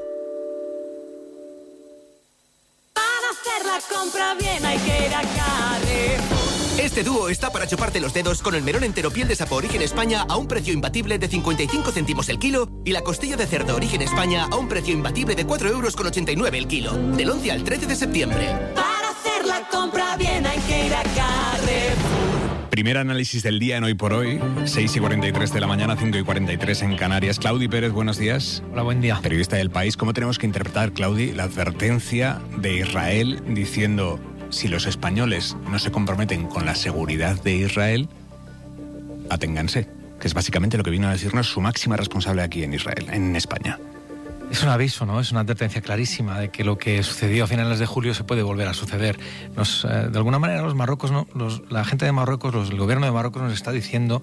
Para hacer la compra bien hay que ir a Carrefour. Este dúo está para chuparte los dedos con el melón entero piel de sapo Origen España a un precio imbatible de cincuenta y cinco céntimos el kilo y la costilla de cerdo Origen España a un precio imbatible de cuatro euros con ochenta y nueve el kilo. Del once al trece de septiembre. Para hacer la compra bien hay que ir a Carrefour. Primer análisis del día en Hoy por Hoy, seis y cuarenta y tres de la mañana, cinco y cuarenta y tres en Canarias. Claudi Pérez, buenos días. Hola, buen día. Periodista del País. ¿Cómo tenemos que interpretar, Claudi, la advertencia de Israel diciendo: si los españoles no se comprometen con la seguridad de Israel, aténganse? Que es básicamente lo que vino a decirnos su máxima responsable aquí en Israel, en España. Es un aviso, ¿no? Es una advertencia clarísima de que lo que sucedió a finales de julio se puede volver a suceder. Nos, eh, de alguna manera los Marruecos, ¿no? los, la gente de Marruecos, los, el gobierno de Marruecos nos está diciendo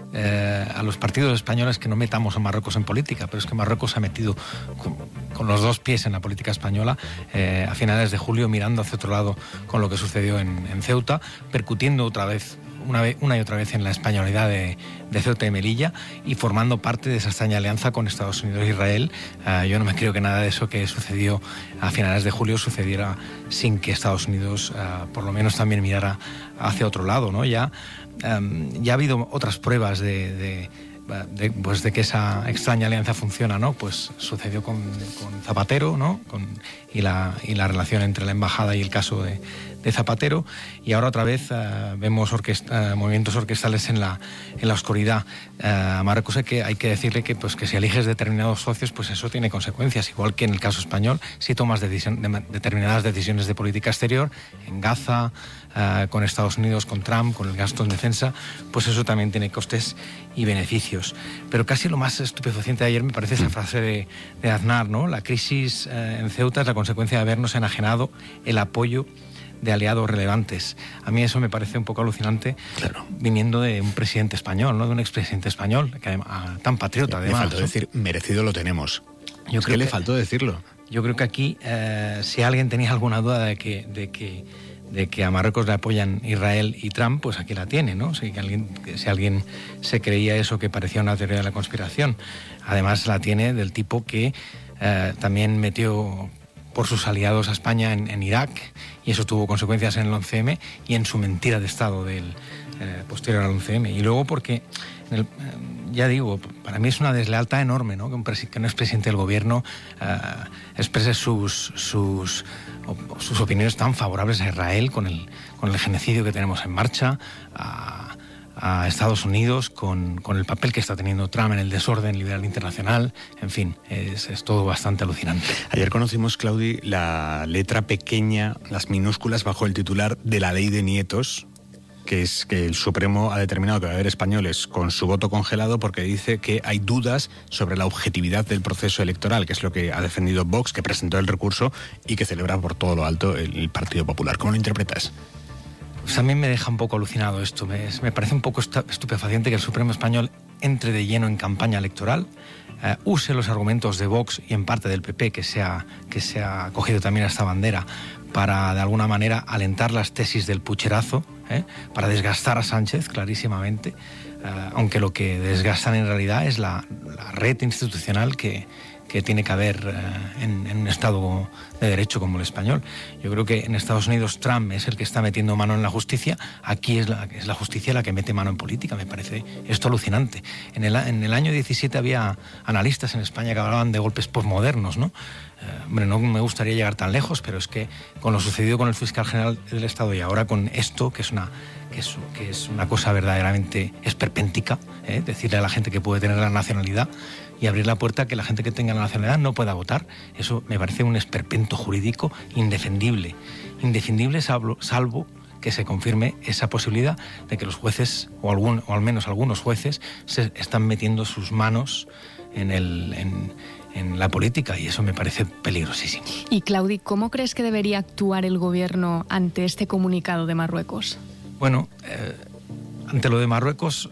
eh, a los partidos españoles que no metamos a Marruecos en política, pero es que Marruecos se ha metido con, con los dos pies en la política española eh, a finales de julio, mirando hacia otro lado con lo que sucedió en, en Ceuta, percutiendo otra vez Una, vez, una y otra vez en la españolidad de, de Ceuta y Melilla y formando parte de esa extraña alianza con Estados Unidos e Israel. Uh, yo no me creo que nada de eso que sucedió a finales de julio sucediera sin que Estados Unidos uh, por lo menos también mirara hacia otro lado, ¿no? Ya, um, ya ha habido otras pruebas de... de De, pues de que esa extraña alianza funciona, ¿no? Pues sucedió con, con Zapatero, ¿no? Con, y, la, y la relación entre la embajada y el caso de, de Zapatero, y ahora otra vez uh, vemos orquesta, uh, movimientos orquestales en la, en la oscuridad. Uh, a Marruecos hay que, hay que decirle que, pues, que si eliges determinados socios, pues eso tiene consecuencias, igual que en el caso español, si tomas decisión, de, determinadas decisiones de política exterior, en Gaza, Uh, con Estados Unidos, con Trump, con el gasto en defensa, pues eso también tiene costes y beneficios. Pero casi lo más estupefaciente de ayer me parece esa frase de, de Aznar, ¿no? La crisis uh, en Ceuta es la consecuencia de habernos enajenado el apoyo de aliados relevantes. A mí eso me parece un poco alucinante, claro, viniendo de un presidente español, ¿no? De un expresidente español, que además, tan patriota además. Me faltó ¿no? decir, merecido lo tenemos. Yo es creo que le que, faltó decirlo. Yo creo que aquí, uh, si alguien tenía alguna duda de que... De que de que a Marruecos le apoyan Israel y Trump, pues aquí la tiene, ¿no? Si alguien, si alguien se creía eso que parecía una teoría de la conspiración. Además la tiene del tipo que eh, también metió por sus aliados a España en, en Irak, y eso tuvo consecuencias en el once eme y en su mentira de Estado del eh, posterior al once eme. Y luego porque, en el, eh, ya digo, para mí es una deslealtad enorme, ¿no? Que un, presi- que un expresidente del gobierno eh, exprese sus... sus sus opiniones tan favorables a Israel con el, con el genocidio que tenemos en marcha, a, a Estados Unidos con, con el papel que está teniendo Trump en el desorden liberal internacional. En fin, es, es todo bastante alucinante. Ayer conocimos, Claudi, la letra pequeña, las minúsculas bajo el titular de la ley de nietos, que es que el Supremo ha determinado que va a haber españoles con su voto congelado porque dice que hay dudas sobre la objetividad del proceso electoral, que es lo que ha defendido Vox, que presentó el recurso y que celebra por todo lo alto el Partido Popular. ¿Cómo lo interpretas? Pues a mí me deja un poco alucinado esto. Me, me parece un poco estupefaciente que el Supremo español entre de lleno en campaña electoral, uh, use los argumentos de Vox y en parte del P P, que se ha, que se ha cogido también a esta bandera, para de alguna manera alentar las tesis del pucherazo, ¿eh? Para desgastar a Sánchez clarísimamente, uh, aunque lo que desgastan en realidad es la, la red institucional que, que tiene que haber uh, en, en un Estado de Derecho como el español. Yo creo que en Estados Unidos Trump es el que está metiendo mano en la justicia, aquí es la, es la justicia la que mete mano en política. Me parece esto alucinante. En el, en el año diecisiete había analistas en España que hablaban de golpes posmodernos, ¿no? Uh, hombre, no me gustaría llegar tan lejos, pero es que con lo sucedido con el fiscal general del Estado y ahora con esto, que es una, que es, que es una cosa verdaderamente esperpéntica, ¿eh? Decirle a la gente que puede tener la nacionalidad y abrir la puerta a que la gente que tenga la nacionalidad no pueda votar. Eso me parece un esperpento jurídico indefendible. Indefendible salvo, salvo que se confirme esa posibilidad de que los jueces, o, algún, o al menos algunos jueces, se están metiendo sus manos en, el, en, en la política, y eso me parece peligrosísimo. Y Claudi, ¿cómo crees que debería actuar el gobierno ante este comunicado de Marruecos? Bueno, eh, ante lo de Marruecos,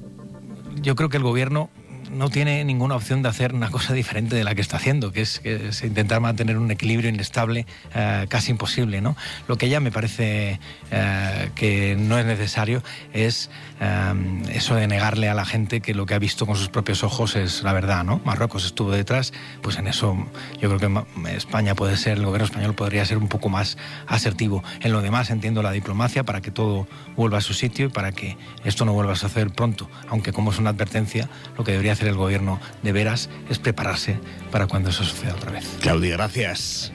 yo creo que el gobierno no tiene ninguna opción de hacer una cosa diferente de la que está haciendo, que es, que es intentar mantener un equilibrio inestable eh, casi imposible, ¿no? Lo que ya me parece eh, que no es necesario es eh, eso de negarle a la gente que lo que ha visto con sus propios ojos es la verdad, ¿no? Marruecos estuvo detrás, pues en eso yo creo que España puede ser, el gobierno español podría ser un poco más asertivo. En lo demás entiendo la diplomacia para que todo vuelva a su sitio y para que esto no vuelva a suceder pronto, aunque como es una advertencia, lo que debería hacer el gobierno de veras es prepararse para cuando eso suceda otra vez. Claudia, gracias.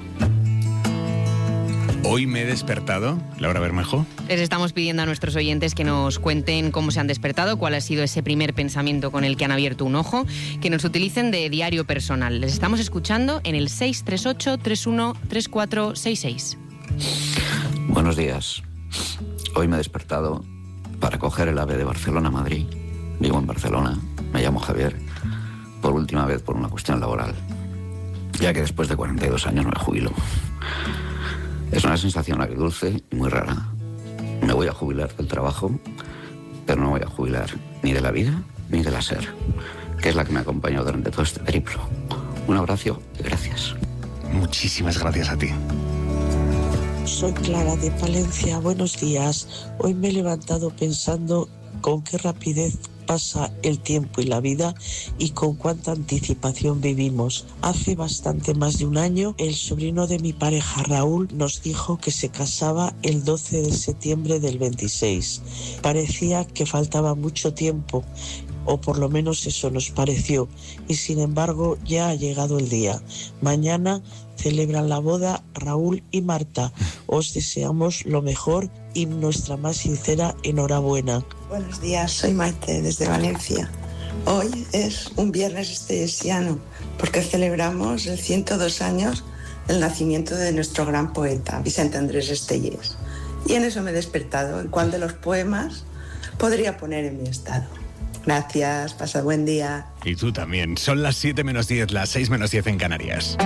Hoy me he despertado, Laura Bermejo. Les estamos pidiendo a nuestros oyentes que nos cuenten cómo se han despertado, cuál ha sido ese primer pensamiento con el que han abierto un ojo, que nos utilicen de diario personal. Les estamos escuchando en el seis tres ocho, tres uno tres cuatro seis seis. Buenos días. Hoy me he despertado para coger el AVE de Barcelona a Madrid. Vivo en Barcelona, me llamo Javier, por última vez por una cuestión laboral. ya que después de cuarenta y dos años me jubilo. Es una sensación agridulce y muy rara. Me voy a jubilar del trabajo, pero no voy a jubilar ni de la vida ni de la SER, que es la que me ha acompañado durante todo este periplo. Un abrazo y gracias. Muchísimas gracias a ti. Soy Clara de Palencia. Buenos días. Hoy me he levantado pensando con qué rapidez pasa el tiempo y la vida y con cuánta anticipación vivimos. Hace bastante más de un año, el sobrino de mi pareja Raúl nos dijo que se casaba el doce de septiembre del veintiséis. Parecía que faltaba mucho tiempo, o por lo menos eso nos pareció, y sin embargo ya ha llegado el día. Mañana celebran la boda Raúl y Marta. Os deseamos lo mejor y nuestra más sincera enhorabuena. Buenos días, soy Maite desde Valencia. Hoy es un viernes estellesiano porque celebramos el ciento dos años del nacimiento de nuestro gran poeta, Vicente Andrés Estellés. Y en eso me he despertado, en cuál de los poemas podría poner en mi estado. Gracias, pasa buen día. Y tú también. Son las siete menos diez, las seis menos diez en Canarias.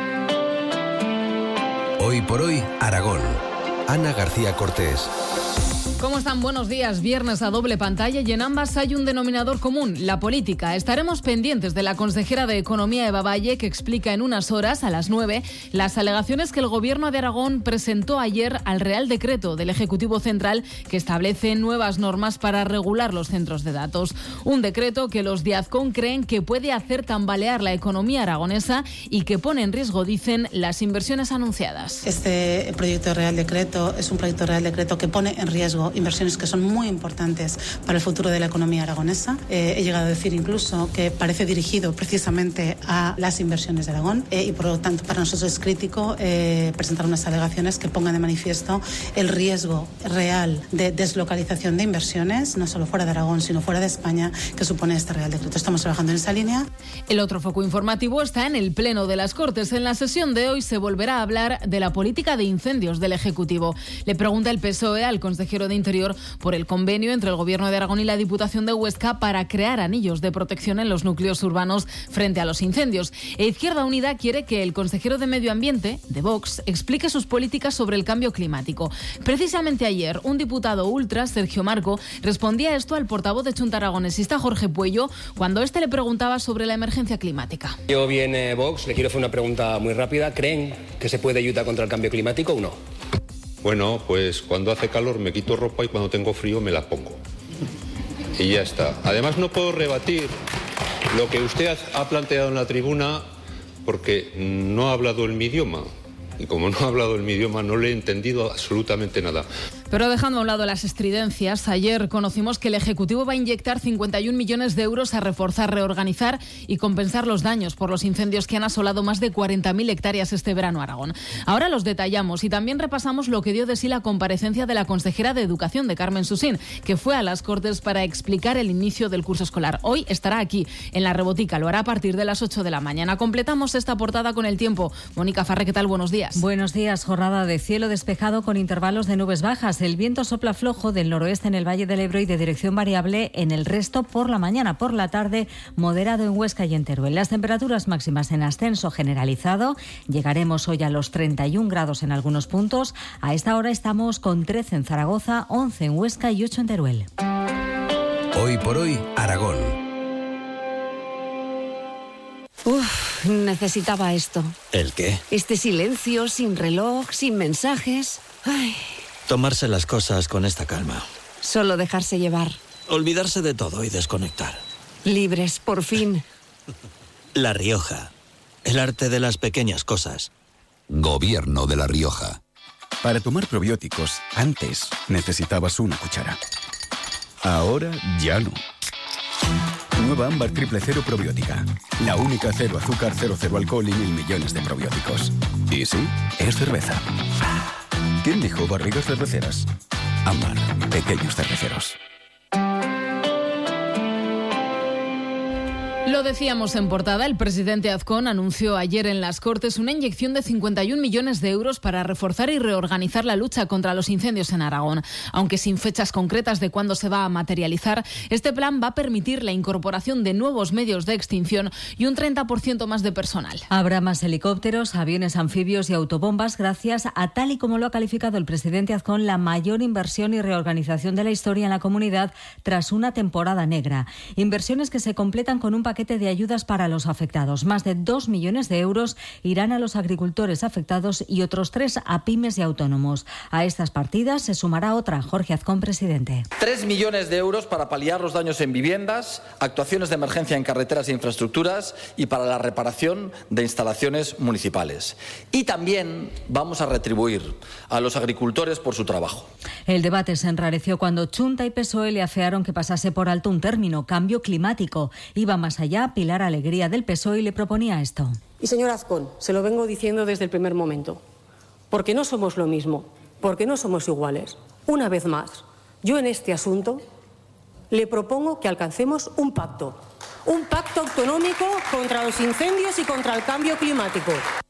Hoy por hoy, Aragón. Ana García Cortés. ¿Cómo están? Buenos días. Viernes a doble pantalla y en ambas hay un denominador común, la política. Estaremos pendientes de la consejera de Economía, Eva Valle, que explica en unas horas, a las nueve, las alegaciones que el Gobierno de Aragón presentó ayer al Real Decreto del Ejecutivo Central que establece nuevas normas para regular los centros de datos. Un decreto que los de Azcón creen que puede hacer tambalear la economía aragonesa y que pone en riesgo, dicen, las inversiones anunciadas. Este proyecto de Real Decreto es un proyecto de Real Decreto que pone en riesgo inversiones que son muy importantes para el futuro de la economía aragonesa. Eh, he llegado a decir incluso que parece dirigido precisamente a las inversiones de Aragón eh, y por lo tanto para nosotros es crítico eh, presentar unas alegaciones que pongan de manifiesto el riesgo real de deslocalización de inversiones, no solo fuera de Aragón sino fuera de España, que supone este Real Decreto. Estamos trabajando en esa línea. El otro foco informativo está en el Pleno de las Cortes. En la sesión de hoy se volverá a hablar de la política de incendios del Ejecutivo. Le pregunta el P S O E al consejero de Interior por el convenio entre el Gobierno de Aragón y la Diputación de Huesca para crear anillos de protección en los núcleos urbanos frente a los incendios. E Izquierda Unida quiere que el consejero de Medio Ambiente, de Vox, explique sus políticas sobre el cambio climático. Precisamente ayer, un diputado ultra, Sergio Marco, respondía esto al portavoz de Chunta Aragonesista, Jorge Puello, cuando éste le preguntaba sobre la emergencia climática. Yo viene Vox, le quiero hacer una pregunta muy rápida. ¿Creen que se puede ayudar contra el cambio climático o no? Bueno, pues cuando hace calor me quito ropa y cuando tengo frío me la pongo. Y ya está. Además no puedo rebatir lo que usted ha planteado en la tribuna porque no ha hablado en mi idioma. Y como no ha hablado en mi idioma no le he entendido absolutamente nada. Pero dejando a un lado las estridencias, ayer conocimos que el Ejecutivo va a inyectar cincuenta y un millones de euros a reforzar, reorganizar y compensar los daños por los incendios que han asolado más de cuarenta mil hectáreas este verano a Aragón. Ahora los detallamos y también repasamos lo que dio de sí la comparecencia de la consejera de Educación, de Carmen Susín, que fue a las Cortes para explicar el inicio del curso escolar. Hoy estará aquí, en La Rebotica, lo hará a partir de las ocho de la mañana. Completamos esta portada con el tiempo. Mónica Farré, ¿qué tal? Buenos días. Buenos días. Jornada de cielo despejado con intervalos de nubes bajas. El viento sopla flojo del noroeste en el Valle del Ebro y de dirección variable en el resto por la mañana. Por la tarde, moderado en Huesca y en Teruel. Las temperaturas máximas en ascenso generalizado. Llegaremos hoy a los treinta y un grados en algunos puntos. A esta hora estamos con trece en Zaragoza, once en Huesca y ocho en Teruel. Hoy por hoy, Aragón. Uf, necesitaba esto. ¿El qué? Este silencio, sin reloj, sin mensajes. Ay. Tomarse las cosas con esta calma. Solo dejarse llevar. Olvidarse de todo y desconectar. Libres, por fin. La Rioja. El arte de las pequeñas cosas. Gobierno de La Rioja. Para tomar probióticos, antes necesitabas una cuchara. Ahora ya no. Nueva Ámbar Triple Cero Probiótica. La única cero azúcar, cero, cero alcohol y mil millones de probióticos. Y sí, es cerveza. ¿Quién dijo barrigas cerveceras? Ámbar, pequeños cerveceros. Lo decíamos en portada, el presidente Azcón anunció ayer en las Cortes una inyección de cincuenta y un millones de euros para reforzar y reorganizar la lucha contra los incendios en Aragón. Aunque sin fechas concretas de cuándo se va a materializar, este plan va a permitir la incorporación de nuevos medios de extinción y un treinta por ciento más de personal. Habrá más helicópteros, aviones anfibios y autobombas gracias a, tal y como lo ha calificado el presidente Azcón, la mayor inversión y reorganización de la historia en la comunidad tras una temporada negra. Inversiones que se completan con un paquete de ayudas para los afectados. Más de dos millones de euros irán a los agricultores afectados y otros tres a pymes y autónomos. A estas partidas se sumará otra. Jorge Azcón, presidente. Tres millones de euros para paliar los daños en viviendas, actuaciones de emergencia en carreteras e infraestructuras y para la reparación de instalaciones municipales. Y también vamos a retribuir a los agricultores por su trabajo. El debate se enrareció cuando Chunta y P S O E le afearon que pasase por alto un término, cambio climático. Iba más allá Pilar Alegría del P S O E y le proponía esto. Y señor Azcón, se lo vengo diciendo desde el primer momento, porque no somos lo mismo, porque no somos iguales. Una vez más, yo en este asunto le propongo que alcancemos un pacto, un pacto autonómico contra los incendios y contra el cambio climático.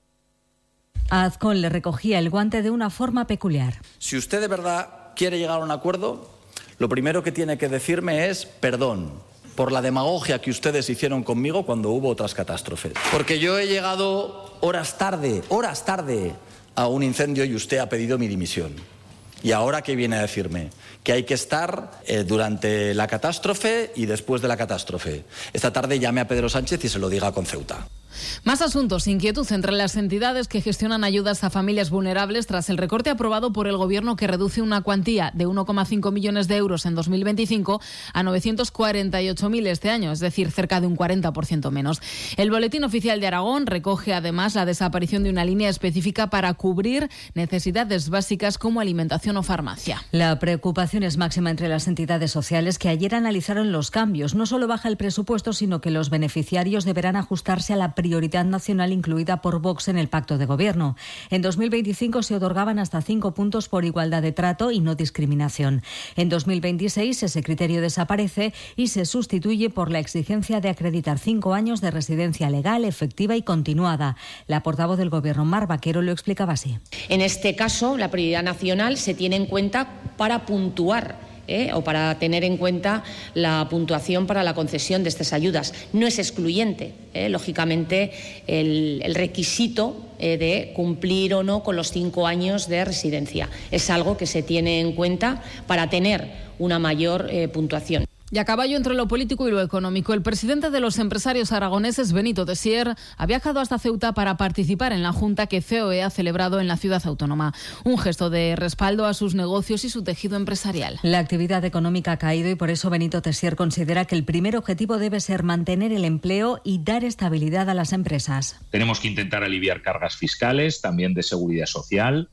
A Azcón le recogía el guante de una forma peculiar. Si usted de verdad quiere llegar a un acuerdo, lo primero que tiene que decirme es perdón por la demagogia que ustedes hicieron conmigo cuando hubo otras catástrofes. Porque yo he llegado horas tarde, horas tarde a un incendio y usted ha pedido mi dimisión. ¿Y ahora qué viene a decirme? Que hay que estar eh, durante la catástrofe y después de la catástrofe. Esta tarde llame a Pedro Sánchez y se lo diga con Ceuta. Más asuntos, inquietud entre las entidades que gestionan ayudas a familias vulnerables tras el recorte aprobado por el Gobierno que reduce una cuantía de uno coma cinco millones de euros en dos mil veinticinco a novecientos cuarenta y ocho mil este año, es decir, cerca de un cuarenta por ciento menos. El Boletín Oficial de Aragón recoge además la desaparición de una línea específica para cubrir necesidades básicas como alimentación o farmacia. La preocupación es máxima entre las entidades sociales que ayer analizaron los cambios. No solo baja el presupuesto, sino que los beneficiarios deberán ajustarse a la prioridad nacional incluida por Vox en el pacto de gobierno. En dos mil veinticinco se otorgaban hasta cinco puntos por igualdad de trato y no discriminación. En dos mil veintiséis ese criterio desaparece y se sustituye por la exigencia de acreditar cinco años de residencia legal, efectiva y continuada. La portavoz del Gobierno, Mar Vaquero, lo explicaba así. En este caso, la prioridad nacional se tiene en cuenta para puntuar ¿Eh? o para tener en cuenta la puntuación para la concesión de estas ayudas. No es excluyente, ¿eh? lógicamente, el, el requisito eh, de cumplir o no con los cinco años de residencia. Es algo que se tiene en cuenta para tener una mayor eh, puntuación. Y a caballo entre lo político y lo económico, el presidente de los empresarios aragoneses, Benito Tessier, ha viajado hasta Ceuta para participar en la junta que C O E ha celebrado en la ciudad autónoma. Un gesto de respaldo a sus negocios y su tejido empresarial. La actividad económica ha caído y por eso Benito Tessier considera que el primer objetivo debe ser mantener el empleo y dar estabilidad a las empresas. Tenemos que intentar aliviar cargas fiscales, también de seguridad social.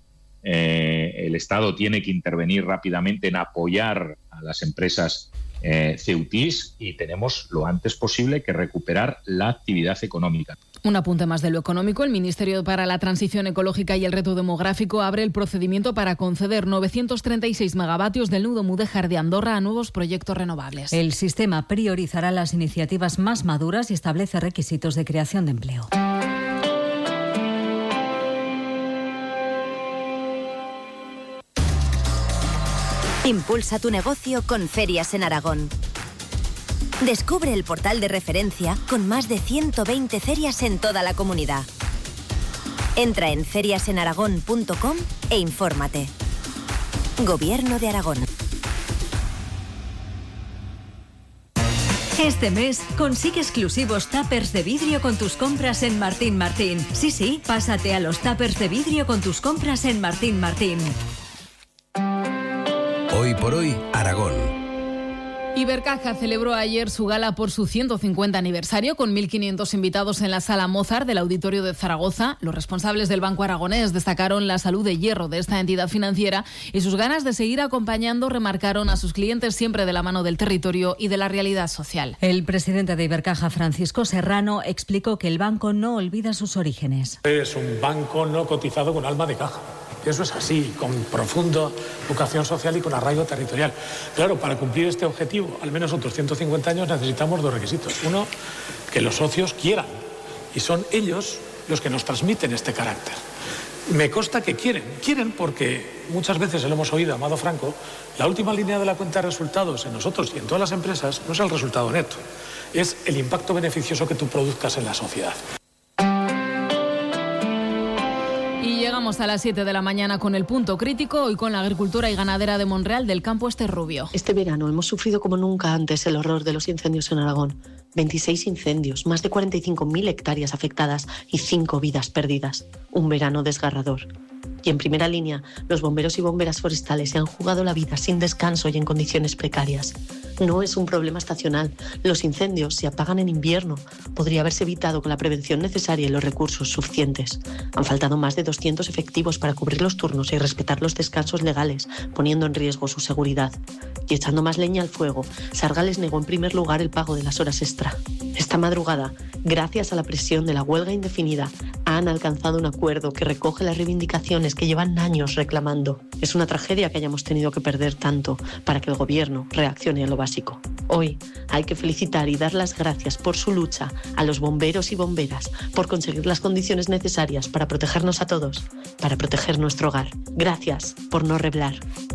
Eh, el Estado tiene que intervenir rápidamente en apoyar a las empresas Eh, ceutís y tenemos lo antes posible que recuperar la actividad económica. Un apunte más de lo económico. El Ministerio para la Transición Ecológica y el Reto Demográfico abre el procedimiento para conceder novecientos treinta y seis megavatios del nudo Mudéjar de Andorra a nuevos proyectos renovables. El sistema priorizará las iniciativas más maduras y establece requisitos de creación de empleo. Impulsa tu negocio con Ferias en Aragón. Descubre el portal de referencia con más de ciento veinte ferias en toda la comunidad. Entra en ferias en aragón punto com e infórmate. Gobierno de Aragón. Este mes consigue exclusivos tuppers de vidrio con tus compras en Martín Martín. Sí, sí, pásate a los tuppers de vidrio con tus compras en Martín Martín. Hoy por hoy, Aragón. Ibercaja celebró ayer su gala por su ciento cincuenta aniversario con mil quinientos invitados en la Sala Mozart del Auditorio de Zaragoza. Los responsables del Banco Aragonés destacaron la salud de hierro de esta entidad financiera y sus ganas de seguir acompañando remarcaron a sus clientes siempre de la mano del territorio y de la realidad social. El presidente de Ibercaja, Francisco Serrano, explicó que el banco no olvida sus orígenes. Es un banco no cotizado con alma de caja. Eso es así, con profunda vocación social y con arraigo territorial. Claro, para cumplir este objetivo, al menos otros ciento cincuenta años, necesitamos dos requisitos. Uno, que los socios quieran, y son ellos los que nos transmiten este carácter. Me consta que quieren, quieren porque muchas veces lo hemos oído, Amado Franco, la última línea de la cuenta de resultados en nosotros y en todas las empresas no es el resultado neto, es el impacto beneficioso que tú produzcas en la sociedad. Llegamos a las siete de la mañana con el punto crítico y con la agricultura y ganadera de Monreal del campo este Rubio. Este verano hemos sufrido como nunca antes el horror de los incendios en Aragón. veintiséis incendios, más de cuarenta y cinco mil hectáreas afectadas y cinco vidas perdidas. Un verano desgarrador. Y en primera línea, los bomberos y bomberas forestales se han jugado la vida sin descanso y en condiciones precarias. No es un problema estacional. Los incendios se apagan en invierno. Podría haberse evitado con la prevención necesaria y los recursos suficientes. Han faltado más de doscientos efectivos para cubrir los turnos y respetar los descansos legales, poniendo en riesgo su seguridad. Y echando más leña al fuego, Sarga les negó en primer lugar el pago de las horas extra. Esta madrugada, gracias a la presión de la huelga indefinida, han alcanzado un acuerdo que recoge las reivindicaciones que llevan años reclamando. Es una tragedia que hayamos tenido que perder tanto para que el gobierno reaccione a lo básico. Hoy hay que felicitar y dar las gracias por su lucha a los bomberos y bomberas, por conseguir las condiciones necesarias para protegernos a todos, para proteger nuestro hogar. Gracias por no reblar.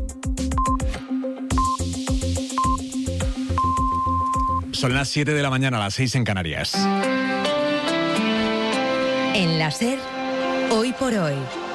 Son las siete de la mañana, a las seis en Canarias. En la SER, hoy por hoy,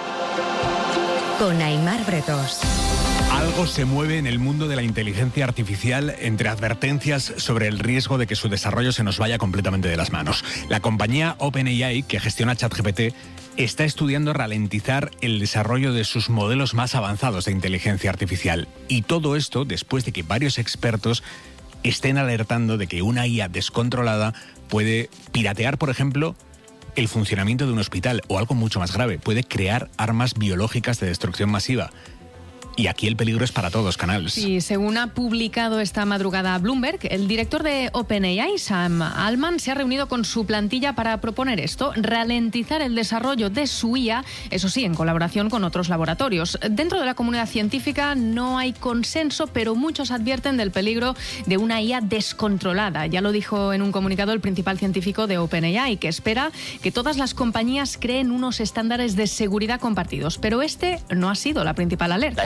con Aimar Bretos. Algo se mueve en el mundo de la inteligencia artificial entre advertencias sobre el riesgo de que su desarrollo se nos vaya completamente de las manos. La compañía OpenAI, que gestiona ChatGPT, está estudiando ralentizar el desarrollo de sus modelos más avanzados de inteligencia artificial. Y todo esto después de que varios expertos estén alertando de que una I A descontrolada puede piratear, por ejemplo, el funcionamiento de un hospital o algo mucho más grave, puede crear armas biológicas de destrucción masiva. Y aquí el peligro es para todos, Canals. Sí, según ha publicado esta madrugada Bloomberg, el director de OpenAI, Sam Altman, se ha reunido con su plantilla para proponer esto, ralentizar el desarrollo de su I A, eso sí, en colaboración con otros laboratorios. Dentro de la comunidad científica no hay consenso, pero muchos advierten del peligro de una I A descontrolada. Ya lo dijo en un comunicado el principal científico de OpenAI, que espera que todas las compañías creen unos estándares de seguridad compartidos. Pero este no ha sido la principal alerta.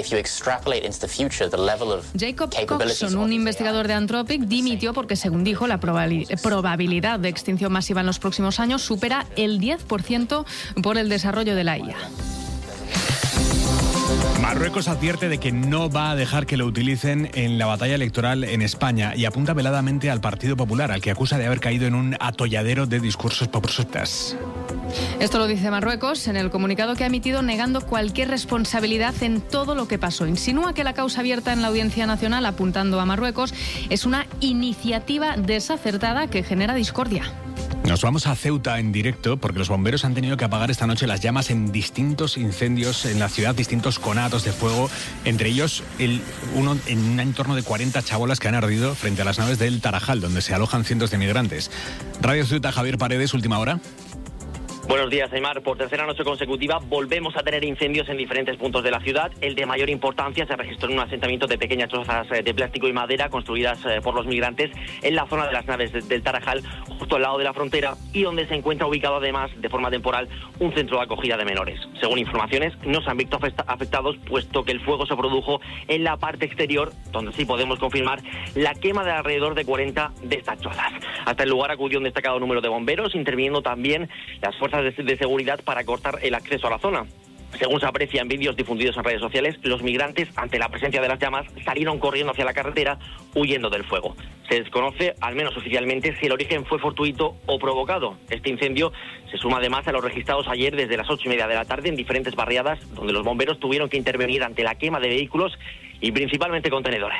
Jacob Coxon, un investigador de Anthropic, dimitió porque, según dijo, la probabilidad de extinción masiva en los próximos años supera el diez por ciento por el desarrollo de la I A. Marruecos advierte de que no va a dejar que lo utilicen en la batalla electoral en España y apunta veladamente al Partido Popular, al que acusa de haber caído en un atolladero de discursos populistas. Esto lo dice Marruecos en el comunicado que ha emitido, negando cualquier responsabilidad en todo lo que pasó. Insinúa que la causa abierta en la Audiencia Nacional, apuntando a Marruecos, es una iniciativa desacertada que genera discordia. Nos vamos a Ceuta en directo porque los bomberos han tenido que apagar esta noche las llamas en distintos incendios en la ciudad, distintos conatos de fuego, entre ellos el, uno en un entorno de cuarenta chabolas que han ardido frente a las naves del Tarajal, donde se alojan cientos de migrantes. Radio Ceuta, Javier Paredes, última hora. Buenos días, Aimar. Por tercera noche consecutiva volvemos a tener incendios en diferentes puntos de la ciudad. El de mayor importancia se registró en un asentamiento de pequeñas chozas de plástico y madera construidas por los migrantes en la zona de las naves del Tarajal, justo al lado de la frontera, y donde se encuentra ubicado además, de forma temporal, un centro de acogida de menores. Según informaciones, no se han visto afectados, puesto que el fuego se produjo en la parte exterior, donde sí podemos confirmar la quema de alrededor de cuarenta de estas chozas. Hasta el lugar acudió un destacado número de bomberos, interviniendo también las fuerzas de seguridad para cortar el acceso a la zona. Según se aprecia en vídeos difundidos en redes sociales, los migrantes, ante la presencia de las llamas, salieron corriendo hacia la carretera, huyendo del fuego. Se desconoce, al menos oficialmente, si el origen fue fortuito o provocado. Este incendio se suma además a los registrados ayer desde las ocho y media de la tarde en diferentes barriadas, donde los bomberos tuvieron que intervenir ante la quema de vehículos y principalmente contenedores.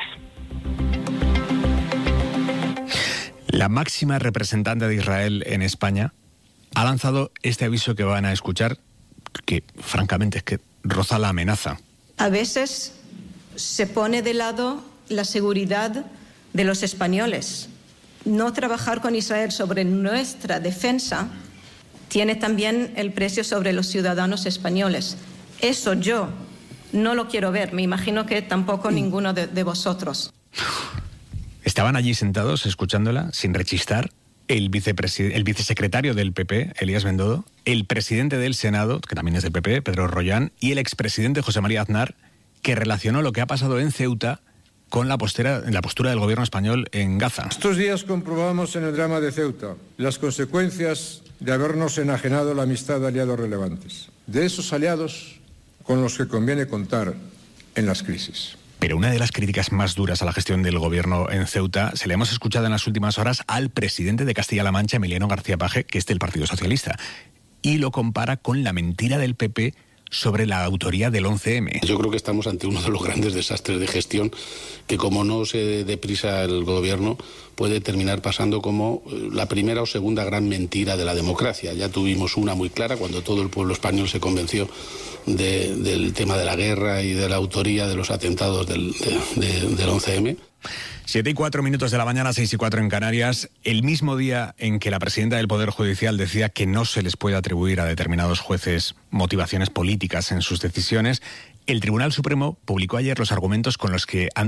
La máxima representante de Israel en España ha lanzado este aviso que van a escuchar, que francamente es que roza la amenaza. A veces se pone de lado la seguridad de los españoles. No trabajar con Israel sobre nuestra defensa tiene también el precio sobre los ciudadanos españoles. Eso yo no lo quiero ver. Me imagino que tampoco ninguno de, de vosotros. Estaban allí sentados escuchándola sin rechistar el, vicepresi- el vicesecretario del P P, Elías Bendodo, el presidente del Senado, que también es del P P, Pedro Rollán, y el expresidente José María Aznar, que relacionó lo que ha pasado en Ceuta con la, postera, la postura del gobierno español en Gaza. Estos días comprobamos en el drama de Ceuta las consecuencias de habernos enajenado la amistad de aliados relevantes, de esos aliados con los que conviene contar en las crisis. Pero una de las críticas más duras a la gestión del gobierno en Ceuta se le hemos escuchado en las últimas horas al presidente de Castilla-La Mancha, Emiliano García Paje, que es del Partido Socialista, y lo compara con la mentira del P P sobre la autoría del once eme. Yo creo que estamos ante uno de los grandes desastres de gestión que, como no se dé prisa el gobierno, puede terminar pasando como la primera o segunda gran mentira de la democracia. Ya tuvimos una muy clara cuando todo el pueblo español se convenció de, del tema de la guerra y de la autoría de los atentados del, de, de, del once eme. Siete y cuatro minutos de la mañana, seis y cuatro en Canarias. El mismo día en que la presidenta del Poder Judicial decía que no se les puede atribuir a determinados jueces motivaciones políticas en sus decisiones, el Tribunal Supremo publicó ayer los argumentos con los que han